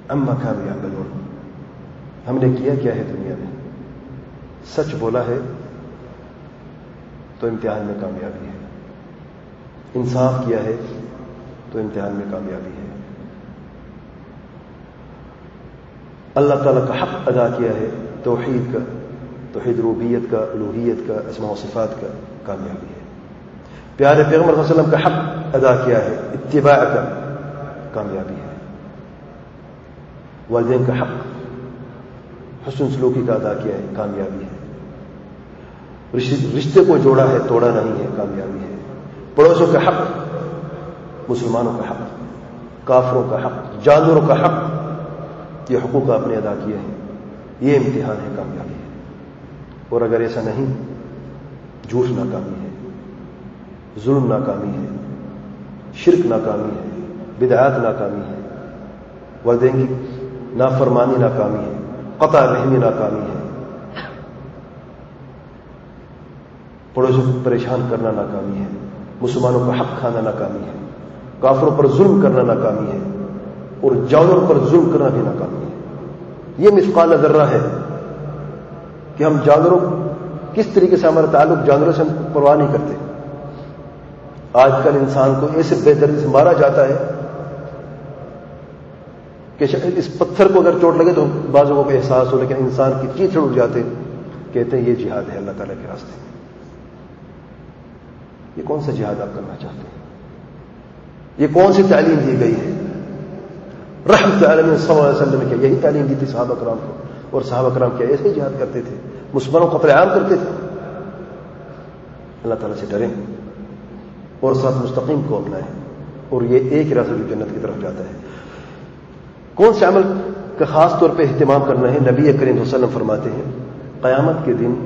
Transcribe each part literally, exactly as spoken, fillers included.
عما كانوا يعملون. ہم نے کیا کیا ہے دنیا میں؟ سچ بولا ہے تو امتحان میں کامیابی ہے، انصاف کیا ہے تو امتحان میں کامیابی ہے، اللہ تعالیٰ کا حق ادا کیا ہے، توحید کا، توحید ربوبیت کا، الوہیت کا، اسماء و صفات کا، کامیابی ہے، پیارے پیغمبر صلی اللہ علیہ وسلم کا حق ادا کیا ہے، اتباع کا، کامیابی ہے، والدین کا حق حسن سلوکی کا ادا کیا ہے، کامیابی ہے، رشتے کو جوڑا ہے توڑا نہیں ہے، کامیابی ہے، پڑوسوں کا حق، مسلمانوں کا حق، کافروں کا حق، جانوروں کا حق، یہ حقوق آپ نے ادا کیے ہیں، یہ امتحان ہے، کامیابی ہے۔ اور اگر ایسا نہیں، جھوٹ ناکامی ہے، ظلم ناکامی ہے، شرک ناکامی ہے، بدعات ناکامی ہے، والدین کی نافرمانی ناکامی ہے، قطع رحمی ناکامی ہے، پڑوسوں کو پریشان کرنا ناکامی ہے، مسلمانوں کا حق کھانا ناکامی ہے، کافروں پر ظلم کرنا ناکامی ہے، اور جانوروں پر ظلم کرنا بھی ناکامی ہے۔ یہ مثقال ذرہ ہے کہ ہم جانوروں کس طریقے سے ہمارا تعلق جانوروں سے ہم پرواہ نہیں کرتے۔ آج کل انسان کو ایسے بے دردی سے مارا جاتا ہے کہ اس پتھر کو اگر چوٹ لگے تو بعض لوگوں کو احساس ہو، لیکن انسان کی چیتڑ اڑ جاتے، کہتے ہیں یہ جہاد ہے اللہ تعالیٰ کے راستے میں۔ یہ کون سا جہاد آپ کرنا چاہتے ہیں؟ یہ کون سی تعلیم دی گئی ہے؟ رحمت عالمین صلی اللہ علیہ وسلم نے کیا یہی تعلیم دی تھی صحابہ کرام کو، اور صحابہ کرام کیا ایسے ہی جہاد کرتے تھے، مسلمانوں کو قتل عام کرتے تھے۔ اللہ تعالیٰ سے ڈریں اور صراط مستقیم کو اپنائیں، اور یہ ایک راستہ جو جنت کی طرف جاتا ہے۔ کون سے عمل کا خاص طور پہ اہتمام کرنا ہے؟ نبی کریم صلی اللہ علیہ وسلم فرماتے ہیں قیامت کے دن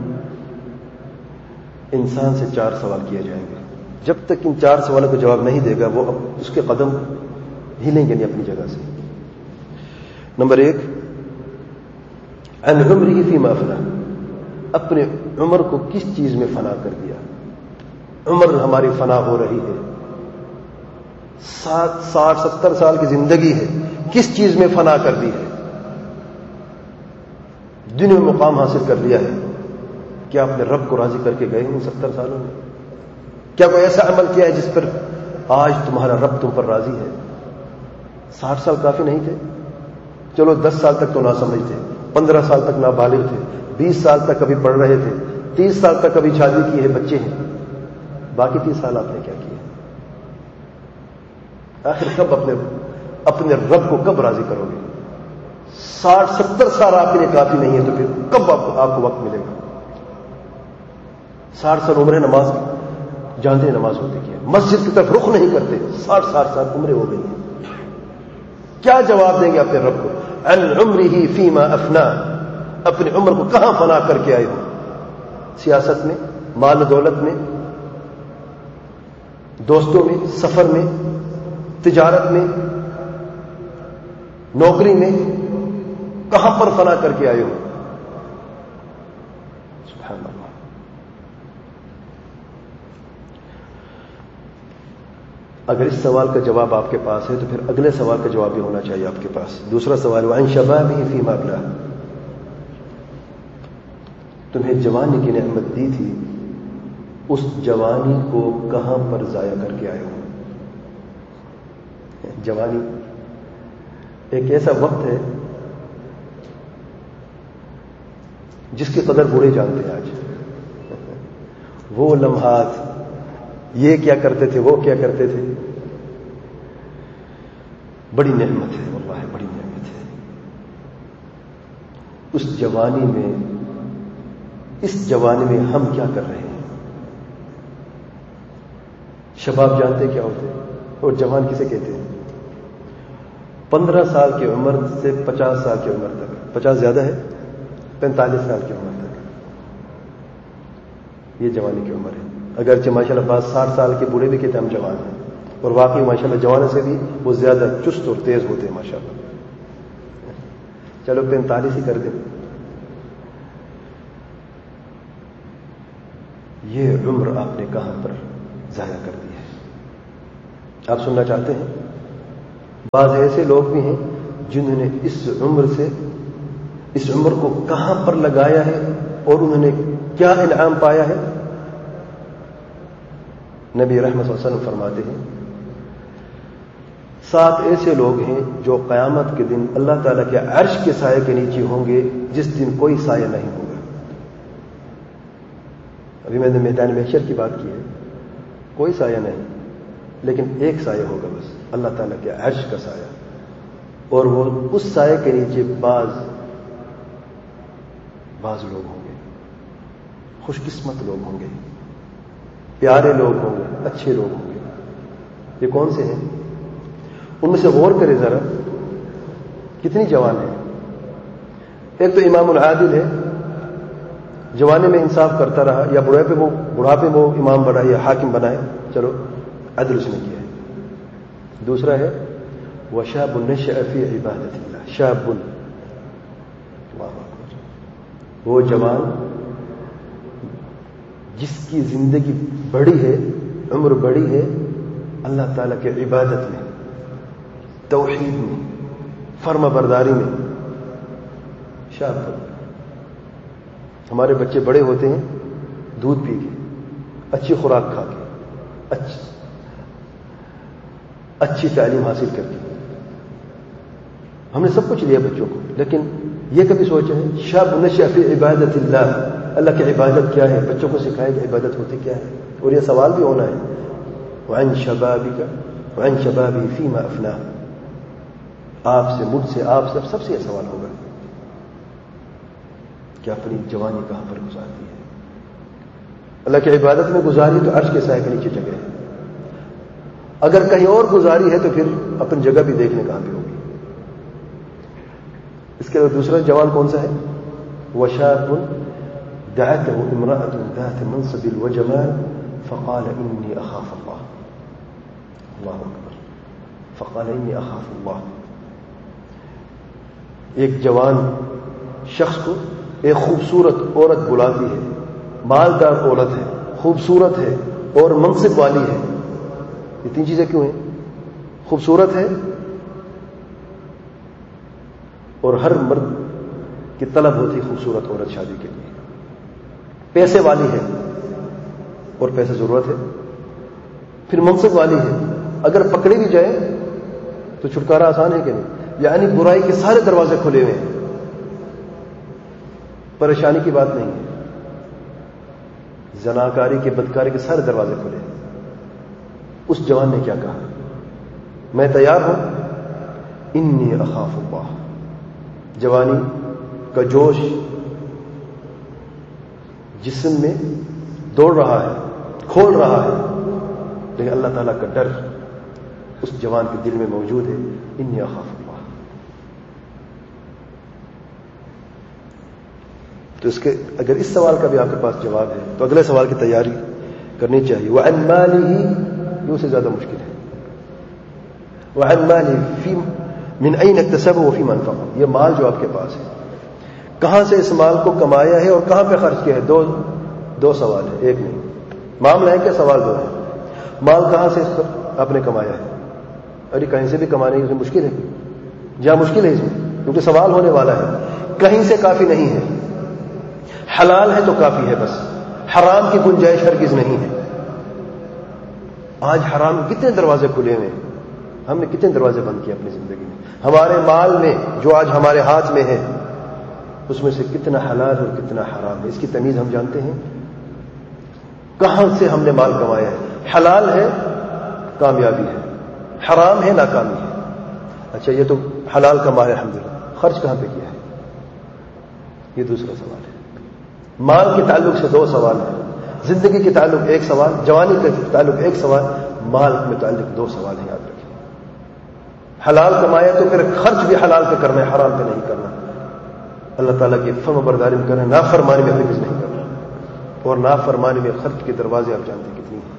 انسان سے چار سوال کیے جائیں گے، جب تک ان چار سوالوں کا جواب نہیں دے گا وہ اب اس کے قدم ہلیں گے نہیں اپنی جگہ سے۔ نمبر ایک، عن عمره فيما افنى، اپنے عمر کو کس چیز میں فنا کر دیا۔ عمر ہماری فنا ہو رہی ہے، سات ساٹھ ستر سال کی زندگی ہے، کس چیز میں فنا کر دی ہے؟ دنیا میں مقام حاصل کر لیا ہے، کیا اپنے رب کو راضی کر کے گئے ان ستر سالوں میں؟ کیا کوئی ایسا عمل کیا ہے جس پر آج تمہارا رب تم پر راضی ہے؟ ساٹھ سال کافی نہیں تھے؟ چلو دس سال تک تو نہ سمجھ تھے، پندرہ سال تک نابالغ تھے، بیس سال تک کبھی پڑھ رہے تھے، تیس سال تک کبھی شادی کی ہے، بچے ہیں، باقی تیس سال آپ نے کیا کیا؟ آخر کب اپنے اپنے رب کو کب راضی کرو گے؟ ساٹھ ستر سال آپ کے لیے کافی نہیں ہے تو پھر کب آپ کو آپ کو وقت ملے گا؟ ساٹھ سال عمر ہے، نماز جانتے ہیں نماز ہوتی کیا، مسجد کی طرف رخ نہیں کرتے، ساٹھ ساٹھ سال عمریں ہو گئی ہیں، کیا جواب دیں گے اپنے رب کو؟ عن عمره فيما افنى، اپنی عمر کو کہاں فنا کر کے آئے ہو؟ سیاست میں، مال دولت میں، دوستوں میں، سفر میں، تجارت میں، نوکری میں، کہاں پر فنا کر کے آئے ہو؟ سبحان اللہ۔ اگر اس سوال کا جواب آپ کے پاس ہے تو پھر اگلے سوال کا جواب بھی ہونا چاہیے آپ کے پاس۔ دوسرا سوال، وعن شبابه فيما ابلى، تمہیں جوانی کی نعمت دی تھی، اس جوانی کو کہاں پر ضائع کر کے آئے ہو؟ جوانی ایک ایسا وقت ہے جس کی قدر بوڑھے جانتے ہیں آج۔ وہ لمحات، یہ کیا کرتے تھے، وہ کیا کرتے تھے، بڑی نعمت ہے، واللہ بڑی نعمت ہے۔ اس جوانی میں، اس جوانی میں ہم کیا کر رہے ہیں؟ شباب جانتے کیا ہوتے ہیں؟ اور جوان کسے کہتے ہیں؟ پندرہ سال کی عمر سے پچاس سال کی عمر تک، پچاس زیادہ ہے، پینتالیس سال کی عمر تک، یہ جوانی کی عمر ہے۔ اگرچہ ماشاءاللہ بعض ساٹھ سال کے بوڑھے بھی کہتے ہیں ہم جوان ہیں، اور واقعی ماشاءاللہ جوانوں سے بھی وہ زیادہ چست اور تیز ہوتے ہیں ماشاءاللہ۔ چلو پینتالیس ہی کر دیں۔ یہ عمر آپ نے کہاں پر ضائع کر دی ہے؟ آپ سننا چاہتے ہیں؟ بعض ایسے لوگ بھی ہیں جنہوں نے اس عمر سے اس عمر کو کہاں پر لگایا ہے اور انہوں نے کیا انعام پایا ہے. نبی رحمت صلی اللہ علیہ وسلم فرماتے ہیں سات ایسے لوگ ہیں جو قیامت کے دن اللہ تعالیٰ کے عرش کے سائے کے نیچے ہوں گے جس دن کوئی سایہ نہیں ہوگا. ابھی میں نے میدان محشر کی بات کی ہے, کوئی سایہ نہیں, لیکن ایک سایہ ہوگا بس, اللہ تعالیٰ کے عرش کا سایہ, اور وہ اس سائے کے نیچے بعض بعض لوگ ہوں گے, خوش قسمت لوگ ہوں گے, پیارے لوگ ہوں گے, اچھے لوگ ہوں گے. یہ کون سے ہیں؟ ان میں سے غور کرے ذرا, کتنی جوان ہیں. ایک تو امام العادل ہے, جوانے میں انصاف کرتا رہا, یا بڑھاپے وہ بڑھاپے میں وہ امام بنا یا حاکم بنا ہے, چلو عدل اس نے کیا ہے. دوسرا ہے وشاب نشأ فی عبادت اللہ, شاب, وہ جوان جس کی زندگی بڑی ہے, عمر بڑی ہے اللہ تعالیٰ کے عبادت میں, توحید میں, فرما برداری میں. شاب, ہمارے بچے بڑے ہوتے ہیں دودھ پی کے, اچھی خوراک کھا کے, اچھی اچھی تعلیم حاصل کر کے. ہم نے سب کچھ دیا بچوں کو, لیکن یہ کبھی سوچے ہیں شاب نشأ فی عبادت اللہ, اللہ کی عبادت کیا ہے, بچوں کو سکھائے کہ عبادت ہوتی کیا ہے. اور یہ سوال بھی ہونا ہے وعن شبابک وعن شبابی فیما افناہ, آپ سے, مجھ سے, آپ سے, سب سے یہ سوال ہوگا کہ اپنی جوانی کہاں پر گزارتی ہے. اللہ کی عبادت میں گزاری تو عرش کے سائے کے نیچے جگہ ہے, اگر کہیں اور گزاری ہے تو پھر اپنی جگہ بھی دیکھنے کہاں پہ ہوگی. اس کے بعد دوسرا جوان کون سا ہے؟ وشاب دعته امرأة ذات منصب وجمال فقال إني أخاف الله. اللہ اکبر. فقال إني أخاف الله. ایک جوان شخص کو ایک خوبصورت عورت بلاتی ہے, مالدار عورت ہے, خوبصورت ہے اور منصب والی ہے. یہ تین چیزیں کیوں ہیں؟ خوبصورت ہے اور ہر مرد کی طلب ہوتی ہے خوبصورت عورت شادی کے لیے, پیسے والی ہے اور پیسے ضرورت ہے, پھر منصب والی ہے, اگر پکڑی بھی جائے تو چھٹکارا آسان ہے کہ نہیں, یعنی برائی کے سارے دروازے کھلے ہوئے ہیں, پریشانی کی بات نہیں ہے, زناکاری کے, بدکاری کے سارے دروازے کھلے ہیں. اس جوان نے کیا کہا؟ میں تیار ہوں, انی اخاف اللہ. جوانی کا جوش جسم میں دوڑ رہا ہے, کھول رہا ہے, لیکن اللہ تعالیٰ کا ڈر اس جوان کے دل میں موجود ہے. انی اخاف اللہ. تو اس کے اگر اس سوال کا بھی آپ کے پاس جواب ہے تو اگلے سوال کی تیاری کرنی چاہیے. وعن مالہ, یہ سے زیادہ مشکل ہے. وعن مالہ فی من این اکتسبہ وفیما انفقہ. یہ مال جو آپ کے پاس ہے, کہاں سے اس مال کو کمایا ہے اور کہاں پہ خرچ کیا ہے. دو دو سوال ہے, ایک نہیں. معاملہ ہے کہ سوال دو ہے. مال کہاں سے آپ نے کمایا ہے؟ ارے کہیں سے بھی کمانے کی مشکل ہے, جہاں مشکل ہے اس میں, کیونکہ سوال ہونے والا ہے. کہیں سے کافی نہیں ہے, حلال ہے تو کافی ہے بس, حرام کی گنجائش ہرگز نہیں ہے. آج حرام کتنے دروازے کھلے ہوئے ہیں, ہم نے کتنے دروازے بند کیے اپنی زندگی میں. ہمارے مال میں جو آج ہمارے ہاتھ میں ہے اس میں سے کتنا حلال اور کتنا حرام ہے, اس کی تمیز ہم جانتے ہیں. کہاں سے ہم نے مال کمایا ہے؟ حلال ہے کامیابی ہے, حرام ہے ناکامی ہے. اچھا یہ تو حلال کا مال ہے الحمدللہ, خرچ کہاں پہ کیا ہے؟ یہ دوسرا سوال ہے. مال کے تعلق سے دو سوال ہیں, زندگی کے تعلق ایک سوال, جوانی کے تعلق ایک سوال, مال کے متعلق دو سوال ہیں. یاد رکھیں, حلال کمایا تو پھر خرچ بھی حلال پہ کرنا ہے, حرام پہ نہیں کرنا. اللہ تعالیٰ کی فرما برداری میں کرنا, نافرمانی میں ہرگز نہیں کرنا. اور نافرمانی میں خرچ کے دروازے آپ جانتے ہیں کتنی ہیں.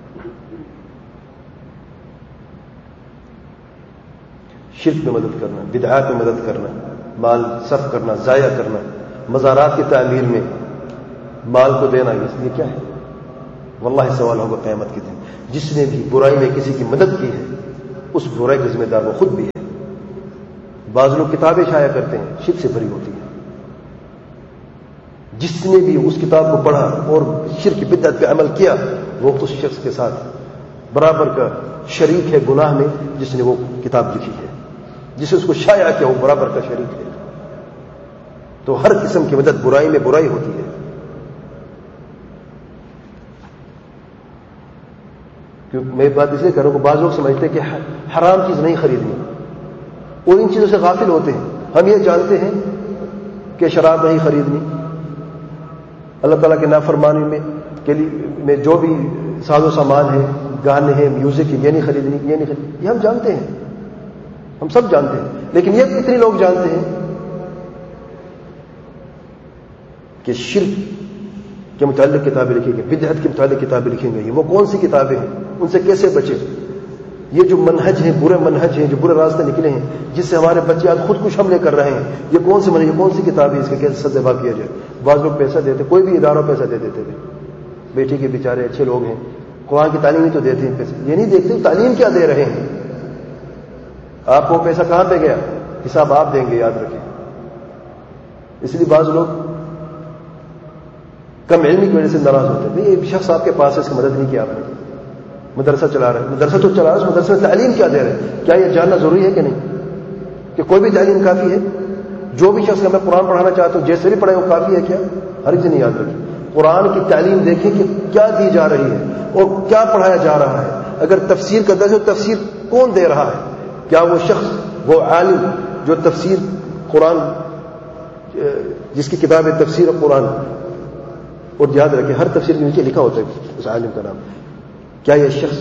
شرک میں مدد کرنا, بدعات میں مدد کرنا, مال صرف کرنا, ضائع کرنا, مزارات کی تعمیر میں مال کو دینا, اس لیے کیا ہے؟ واللہ سوال ہوگا قیامت کے دن. جس نے بھی برائی میں کسی کی مدد کی ہے اس برائی کا ذمہ دار وہ خود بھی ہے. بعض لوگ کتابیں شائع کرتے ہیں، شرک سے بری ہوتی ہے. جس نے بھی اس کتاب کو پڑھا اور شرک بدعت پہ عمل کیا وہ اس شخص کے ساتھ برابر کا شریک ہے گناہ میں جس نے وہ کتاب لکھی ہے. جسے اس کو شائع کیا وہ برابر کا شریک ہے. تو ہر قسم کی مدد برائی میں برائی ہوتی ہے. کیونکہ میں بات اس لیے کروں کہ بعض لوگ سمجھتے ہیں کہ حرام چیز نہیں خریدنی اور ان چیزوں سے غافل ہوتے ہیں. ہم یہ جانتے ہیں کہ شراب نہیں خریدنی، اللہ تعالیٰ کے نافرمانی میں کے لیے میں جو بھی ساز و سامان ہے، گانے ہیں، میوزک ہے، یہ نہیں خریدنی، یہ نہیں خریدنی، یہ ہم جانتے ہیں، ہم سب جانتے ہیں. لیکن یہ کتنے لوگ جانتے ہیں کہ شرک کے متعلق کتابیں لکھی گئی، بدعت کے متعلق کتابیں لکھی گئی، وہ کون سی کتابیں ہیں، ان سے کیسے بچے؟ یہ جو منہج ہیں، برے منہج ہیں، جو برے راستے نکلے ہیں، جس سے ہمارے بچے آج خود کش حملے کر رہے ہیں، یہ کون سی منہج، یہ کون سی کتاب ہے، اس کا کیسے سدبا کیا جائے؟ بعض لوگ پیسہ دیتے، کوئی بھی اداروں پیسہ دے دیتے تھے، بیٹے کے بیچارے اچھے لوگ ہیں، قرآن کی تعلیم ہی تو دیتے ہیں پیسے، یہ نہیں دیکھتے تعلیم کیا دے رہے ہیں. آپ کو پیسہ کہاں پہ گیا، حساب آپ دیں گے، یاد رکھیں. اس لیے بعض لوگ کم علمی کی وجہ سے ناراض ہوتے ہیں. ایک شخص آپ کے پاس ہے، اس کی مدد نہیں کی آپ نے، مدرسہ چلا رہا ہے، مدرسہ تو چلا رہا ہے، اس مدرسے میں تعلیم کیا دے رہے ہیں؟ کیا یہ جاننا ضروری ہے کہ نہیں کہ کوئی بھی تعلیم کافی ہے؟ جو بھی شخص میں قرآن پڑھانا چاہتا ہوں جیسے بھی پڑھے وہ کافی ہے کیا؟ ہر چیز نہیں یاد رکھی. قرآن کی تعلیم دیکھیں کہ کیا دی جا رہی ہے اور کیا پڑھایا جا رہا ہے. اگر تفسیر کا درس ہو، تفسیر کون دے رہا ہے؟ کیا وہ شخص، وہ عالم جو تفسیر قرآن، جس کی کتاب ہے تفسیر قرآن، اور یاد رکھیں ہر تفسیر کے نیچے لکھا ہوتا ہے اس عالم کا نام، کیا یہ شخص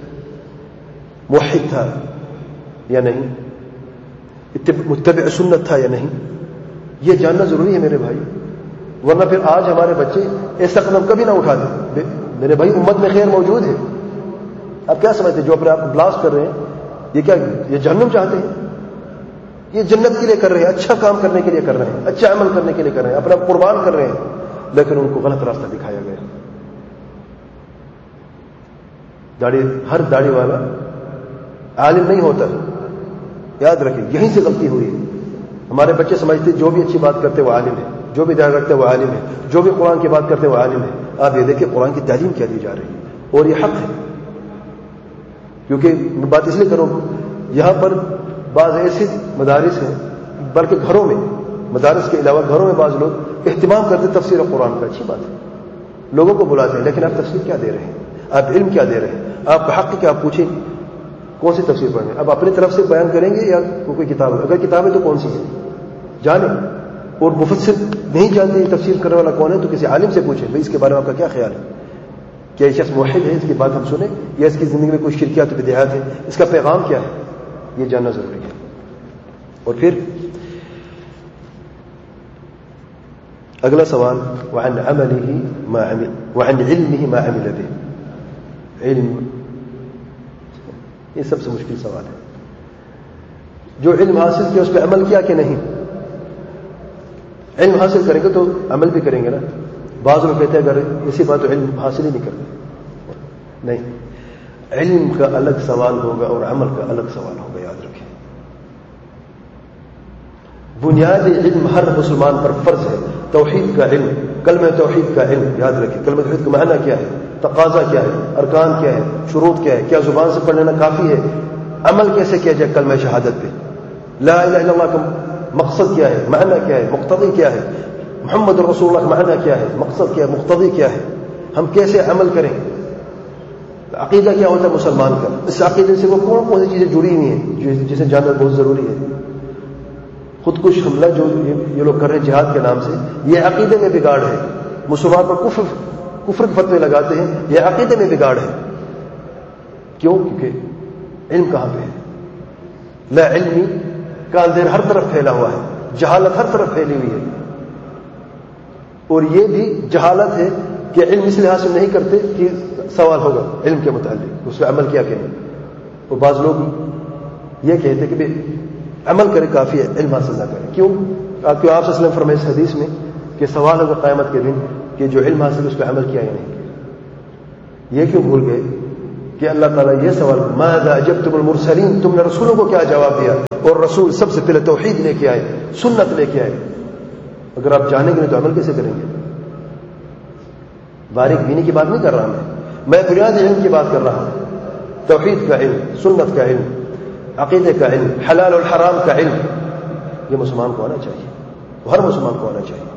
موحد تھا یا نہیں، متبع سنت تھا یا نہیں؟ یہ جاننا ضروری ہے میرے بھائی. ورنہ پھر آج ہمارے بچے ایسا قدم کبھی نہ اٹھا دیں. میرے بھائی امت میں خیر موجود ہے. آپ کیا سمجھتے ہیں جو اپنے آپ کو بلاسٹ کر رہے ہیں، یہ کیا یہ جہنم چاہتے ہیں؟ یہ جنت کے لیے کر رہے ہیں، اچھا کام کرنے کے لیے کر رہے ہیں، اچھا عمل کرنے کے لیے کر رہے ہیں، اپنا قربان کر رہے ہیں، لیکن ان کو غلط راستہ دکھایا گیا. داڑھی، ہر داڑھی والا عالم نہیں ہوتا، یاد رکھیں یہیں سے غلطی ہوئی ہے. ہمارے بچے سمجھتے جو بھی اچھی بات کرتے وہ عالم ہے، جو بھی دھیان رکھتے وہ عالم ہے، جو بھی قرآن کی بات کرتے وہ عالم ہے. آپ یہ دیکھیں قرآن کی تعلیم کیا دی جا رہی ہے، اور یہ حق ہے. کیونکہ میں بات اس لیے کروں، یہاں پر بعض ایسے مدارس ہیں، بلکہ گھروں میں، مدارس کے علاوہ گھروں میں بعض لوگ اہتمام کرتے تفسیر قرآن کا، اچھی بات ہے، لوگوں کو بلاتے ہیں، لیکن آپ تفسیر کیا دے رہے ہیں؟ آپ علم کیا دے رہے ہیں؟ آپ کا حق کیا؟ آپ پوچھیں کون سی تفسیر پڑھیں گے؟ اب اپنی طرف سے بیان کریں گے یا کوئی کتاب ہے؟ اگر کتاب ہے تو کون سی ہے جانیں، اور مفسر نہیں جانتے تفسیر کرنے والا کون ہے تو کسی عالم سے پوچھیں بھائی اس کے بارے میں آپ کا کیا خیال ہے، کیا یہ شخص موحد ہے، اس کی بات ہم سنیں، یا اس کی زندگی میں کوئی شرکیات و بدعات ہے، اس کا پیغام کیا ہے، یہ جاننا ضروری ہے. اور پھر اگلا سوال، وعن عمله ما عمل وعن علمه ما عمل به. علم یہ سب سے مشکل سوال ہے. جو علم حاصل کیا اس پہ عمل کیا کہ نہیں؟ علم حاصل کریں گے تو عمل بھی کریں گے نا. بعض لوگ کہتے ہیں اگر اسی بات تو علم حاصل ہی نہیں کرتے. نہیں، علم کا الگ سوال ہوگا اور عمل کا الگ سوال ہوگا، یاد رکھیں. بنیادی علم ہر مسلمان پر فرض ہے، توحید کا علم، کلمہ توحید کا علم. یاد رکھیں کلمہ توحید کا معنی کیا ہے، تقاضا کیا ہے، ارکان کیا ہے، شروط کیا ہے، کیا زبان سے پڑھ لینا کافی ہے، عمل کیسے کیا جائے کلمہ شہادت پہ، لا الہ الا اللہ کا مقصد کیا ہے، معنی کیا ہے، مقتضی کیا ہے، محمد رسول اللہ کا معنی کیا ہے، مقصد کیا ہے، مقتضی کیا ہے، ہم کیسے عمل کریں. عقیدہ کیا ہوتا ہے مسلمان کا، اس عقیدے سے وہ کون کون سی چیزیں جڑی ہوئی ہیں جسے جاننا بہت ضروری ہے. خودکش حملہ جو یہ لوگ کر رہے ہیں جہاد کے نام سے، یہ عقیدے میں بگاڑ ہے. مسلمان پر کفر کفر کے فتوے لگاتے ہیں، یہ عقیدے میں بگاڑ ہے. کیوں؟ کیونکہ علم کہاں پہ ہے؟ لا علمی کا اندھیر ہر طرف پھیلا ہوا ہے، جہالت ہر طرف پھیلی ہوئی ہے. اور یہ بھی جہالت ہے کہ علم اس لحاظ سے نہیں کرتے کہ سوال ہوگا علم کے متعلق اس پہ عمل کیا کہ نہیں. اور بعض لوگ یہ کہتے کہ بھائی عمل کرے کافی ہے، علم حاصل نہ کرے. کیوں؟ آپ کو آپ صلی اللہ علیہ وسلم فرمائے اس حدیث میں کہ سوال ہوگا قیامت کے دن کہ جو علم حاصل اس پہ عمل کیا یا نہیں. یہ کیوں بھول گئے کہ اللہ تعالیٰ یہ سوال ماذا اجبتم المرسلین، تم نے رسولوں کو کیا جواب دیا؟ اور رسول سب سے پہلے توحید لے کے آئے، سنت لے کے آئے. اگر آپ جانیں گے نہیں تو عمل کیسے کریں گے؟ باریک بینی کی بات نہیں کر رہا میں میں بنیادی علم کی بات کر رہا ہوں. توحید کا علم، سنت کا علم، عقیدے کا علم، حلال اور حرام کا علم، یہ مسلمان کو آنا چاہیے، ہر مسلمان کو آنا چاہیے.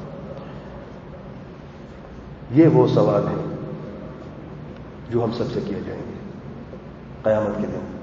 یہ وہ سوال ہیں جو ہم سب سے کیے جائیں گے قیامت کے دن.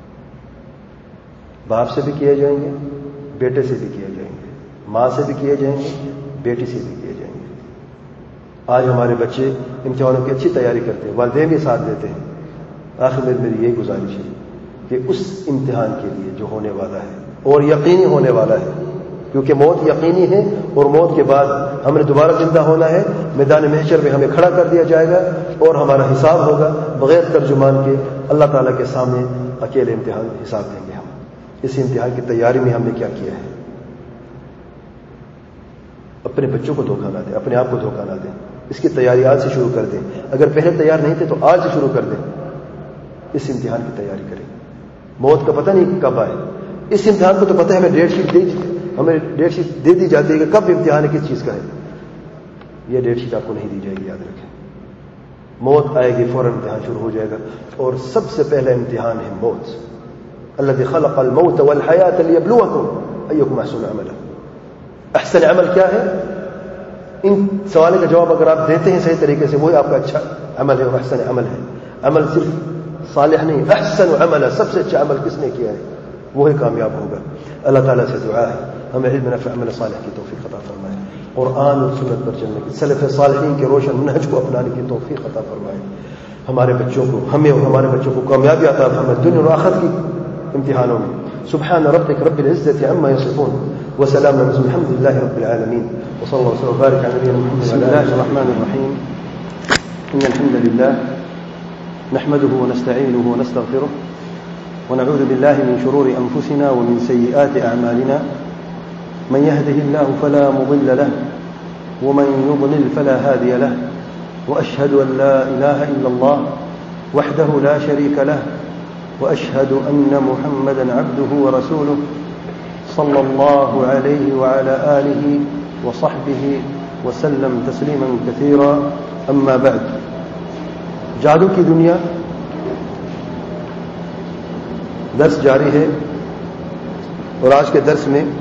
باپ سے بھی کیے جائیں گے، بیٹے سے بھی کیے جائیں گے، ماں سے بھی کیے جائیں گے، بیٹی سے بھی کیے جائیں گے. آج ہمارے بچے امتحانوں کی اچھی تیاری کرتے ہیں، والدین بھی ساتھ دیتے ہیں. آخر میں میری یہی گزارش ہے کہ اس امتحان کے لیے جو ہونے والا ہے اور یقینی ہونے والا ہے، کیونکہ موت یقینی ہے اور موت کے بعد ہم نے دوبارہ زندہ ہونا ہے. میدان محشر میں ہمیں کھڑا کر دیا جائے گا اور ہمارا حساب ہوگا بغیر ترجمان کے. اللہ تعالیٰ کے سامنے اکیلے امتحان حساب دیں گے ہم. اس امتحان کی تیاری میں ہم نے کیا کیا ہے؟ اپنے بچوں کو دھوکہ نہ دیں، اپنے آپ کو دھوکہ نہ دیں. اس کی تیاری آج سے شروع کر دیں. اگر پہلے تیار نہیں تھے تو آج سے شروع کر دیں. اس امتحان کی تیاری کریں. موت کا پتہ نہیں کب آئے. اس امتحان کو تو پتہ ہے ہمیں ڈیٹ شیٹ دی ہمیں ڈیٹ شیٹ دے دی جاتی ہے کہ کب امتحان ہے، کس چیز کا ہے. یہ ڈیٹ شیٹ آپ کو نہیں دی جائے گی، یاد رکھیں. موت آئے گی فوراً امتحان شروع ہو جائے گا. اور سب سے پہلا امتحان ہے موت. الذی خلق الموت والحیاة لیبلوکم ایکم احسن عملا. احسن عمل کیا ہے؟ ان سوالوں کا جواب اگر آپ دیتے ہیں صحیح طریقے سے، وہی آپ کا اچھا عمل ہے اور احسن عمل ہے. عمل صرف صالح نہیں، احسن عمل، سب سے اچھا عمل کس نے کیا ہے وہی کامیاب ہوگا. اللہ تعالیٰ سے دعا ہے ہمیں علم نافع عمل صالح کی توفیق عطا فرمائے، قرآن اور سنت پر چلنے کی، سلف صالحین کے روشن منہج کو اپنانے کی توفیق عطا فرمائے. ہمارے بچوں کو، ہمیں اور ہمارے بچوں کو کامیابی عطا فرمائے دنیا اور آخرت کی امتحانوں میں. سبحان ربك رب العزة عما يصفون وسلام على المرسلين الحمد لله رب العالمين وصلى الله وسلم وبارك على نبينا محمد. بسم الله الرحمن الرحيم. إن الحمد لله نحمده ونستعينه ونستغفره ونعوذ بالله من شرور أنفسنا ومن سيئات أعمالنا. من يهده الله فلا مضل له ومن يضلل فلا هادي له. وأشهد أن لا إله إلا الله وحده لا شريك له وأشهد أن محمدا عبده ورسوله صلى الله عليه وعلى آله وصحبه وسلم تسليما كثيرا. أما بعد، جادو کی دنیا درس جاری ہے، اور آج کے درس میں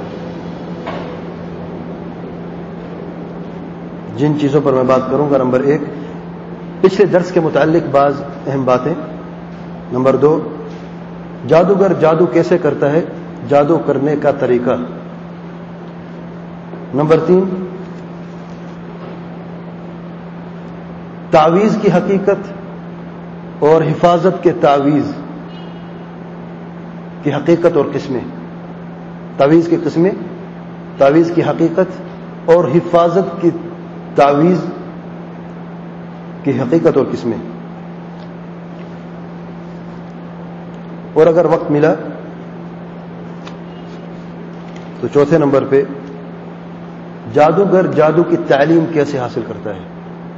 جن چیزوں پر میں بات کروں گا، نمبر ایک پچھلے درس کے متعلق بعض اہم باتیں. نمبر دو جادوگر جادو کیسے کرتا ہے، جادو کرنے کا طریقہ. نمبر تین تعویذ کی حقیقت اور حفاظت کے تعویذ کی حقیقت اور قسمیں. تعویذ کی قسمیں، تعویذ کی حقیقت اور حفاظت کی تعویذ کی حقیقت اور قسمیں. اور اگر وقت ملا تو چوتھے نمبر پہ جادوگر جادو کی تعلیم کیسے حاصل کرتا ہے.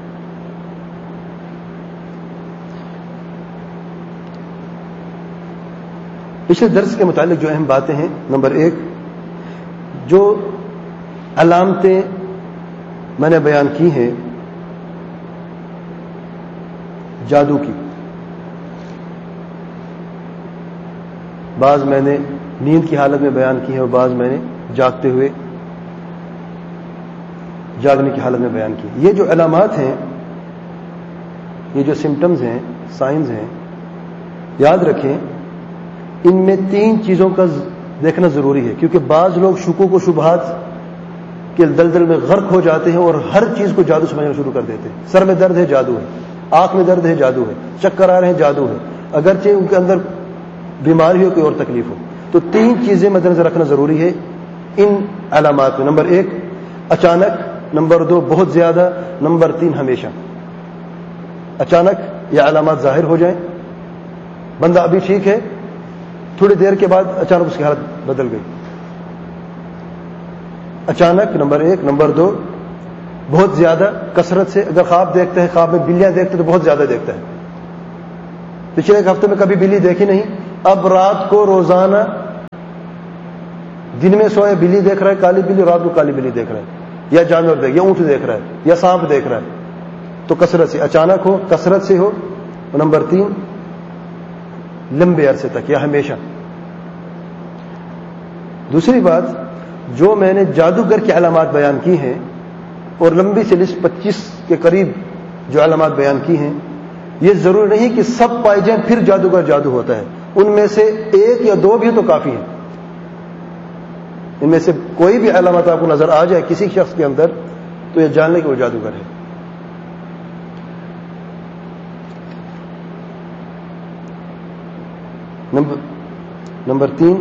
پچھلے درس کے متعلق جو اہم باتیں ہیں، نمبر ایک جو علامتیں میں نے بیان کی ہیں جادو کی، بعض میں نے نیند کی حالت میں بیان کی ہے اور بعض میں نے جاگتے ہوئے جاگنے کی حالت میں بیان کی. یہ جو علامات ہیں، یہ جو سمٹمز ہیں، سائنز ہیں، یاد رکھیں ان میں تین چیزوں کا دیکھنا ضروری ہے، کیونکہ بعض لوگ شکوک و شبہات کے دلدل میں غرق ہو جاتے ہیں اور ہر چیز کو جادو سمجھنا شروع کر دیتے ہیں. سر میں درد ہے جادو ہے، آنکھ میں درد ہے جادو ہے، چکر آ رہے ہیں جادو ہے، اگرچہ ان کے اندر بیماری ہو کوئی اور تکلیف ہو. تو تین چیزیں مد نظر رکھنا ضروری ہے ان علامات میں. نمبر ایک اچانک، نمبر دو بہت زیادہ، نمبر تین ہمیشہ. اچانک یہ علامات ظاہر ہو جائیں، بندہ ابھی ٹھیک ہے، تھوڑی دیر کے بعد اچانک اس کی حالت بدل گئی. اچانک نمبر ایک. نمبر دو بہت زیادہ کثرت سے، اگر خواب دیکھتا ہے، خواب میں بلیاں دیکھتا ہے تو بہت زیادہ دیکھتا ہے. پچھلے ایک ہفتے میں کبھی بلی دیکھی نہیں, اب رات کو روزانہ دن میں سوئے بلی دیکھ رہا ہے کالی بلی, رات کو کالی بلی دیکھ رہا ہے, یا جانور دیکھ, یا اونٹ دیکھ رہا ہے, یا سانپ دیکھ رہا ہے. تو کثرت سے, اچانک ہو, کثرت سے ہو. نمبر تین, لمبے عرصے تک یا ہمیشہ. دوسری بات, جو میں نے جادوگر کی علامات بیان کی ہیں اور لمبی سے لسٹ پچیس کے قریب جو علامات بیان کی ہیں, یہ ضروری نہیں کہ سب پائے جائیں پھر جادوگر جادو ہوتا ہے. ان میں سے ایک یا دو بھی تو کافی ہیں. ان میں سے کوئی بھی علامات آپ کو نظر آ جائے کسی شخص کے اندر تو یہ جان لیں کہ وہ جادوگر ہے. نمبر نمبر تین,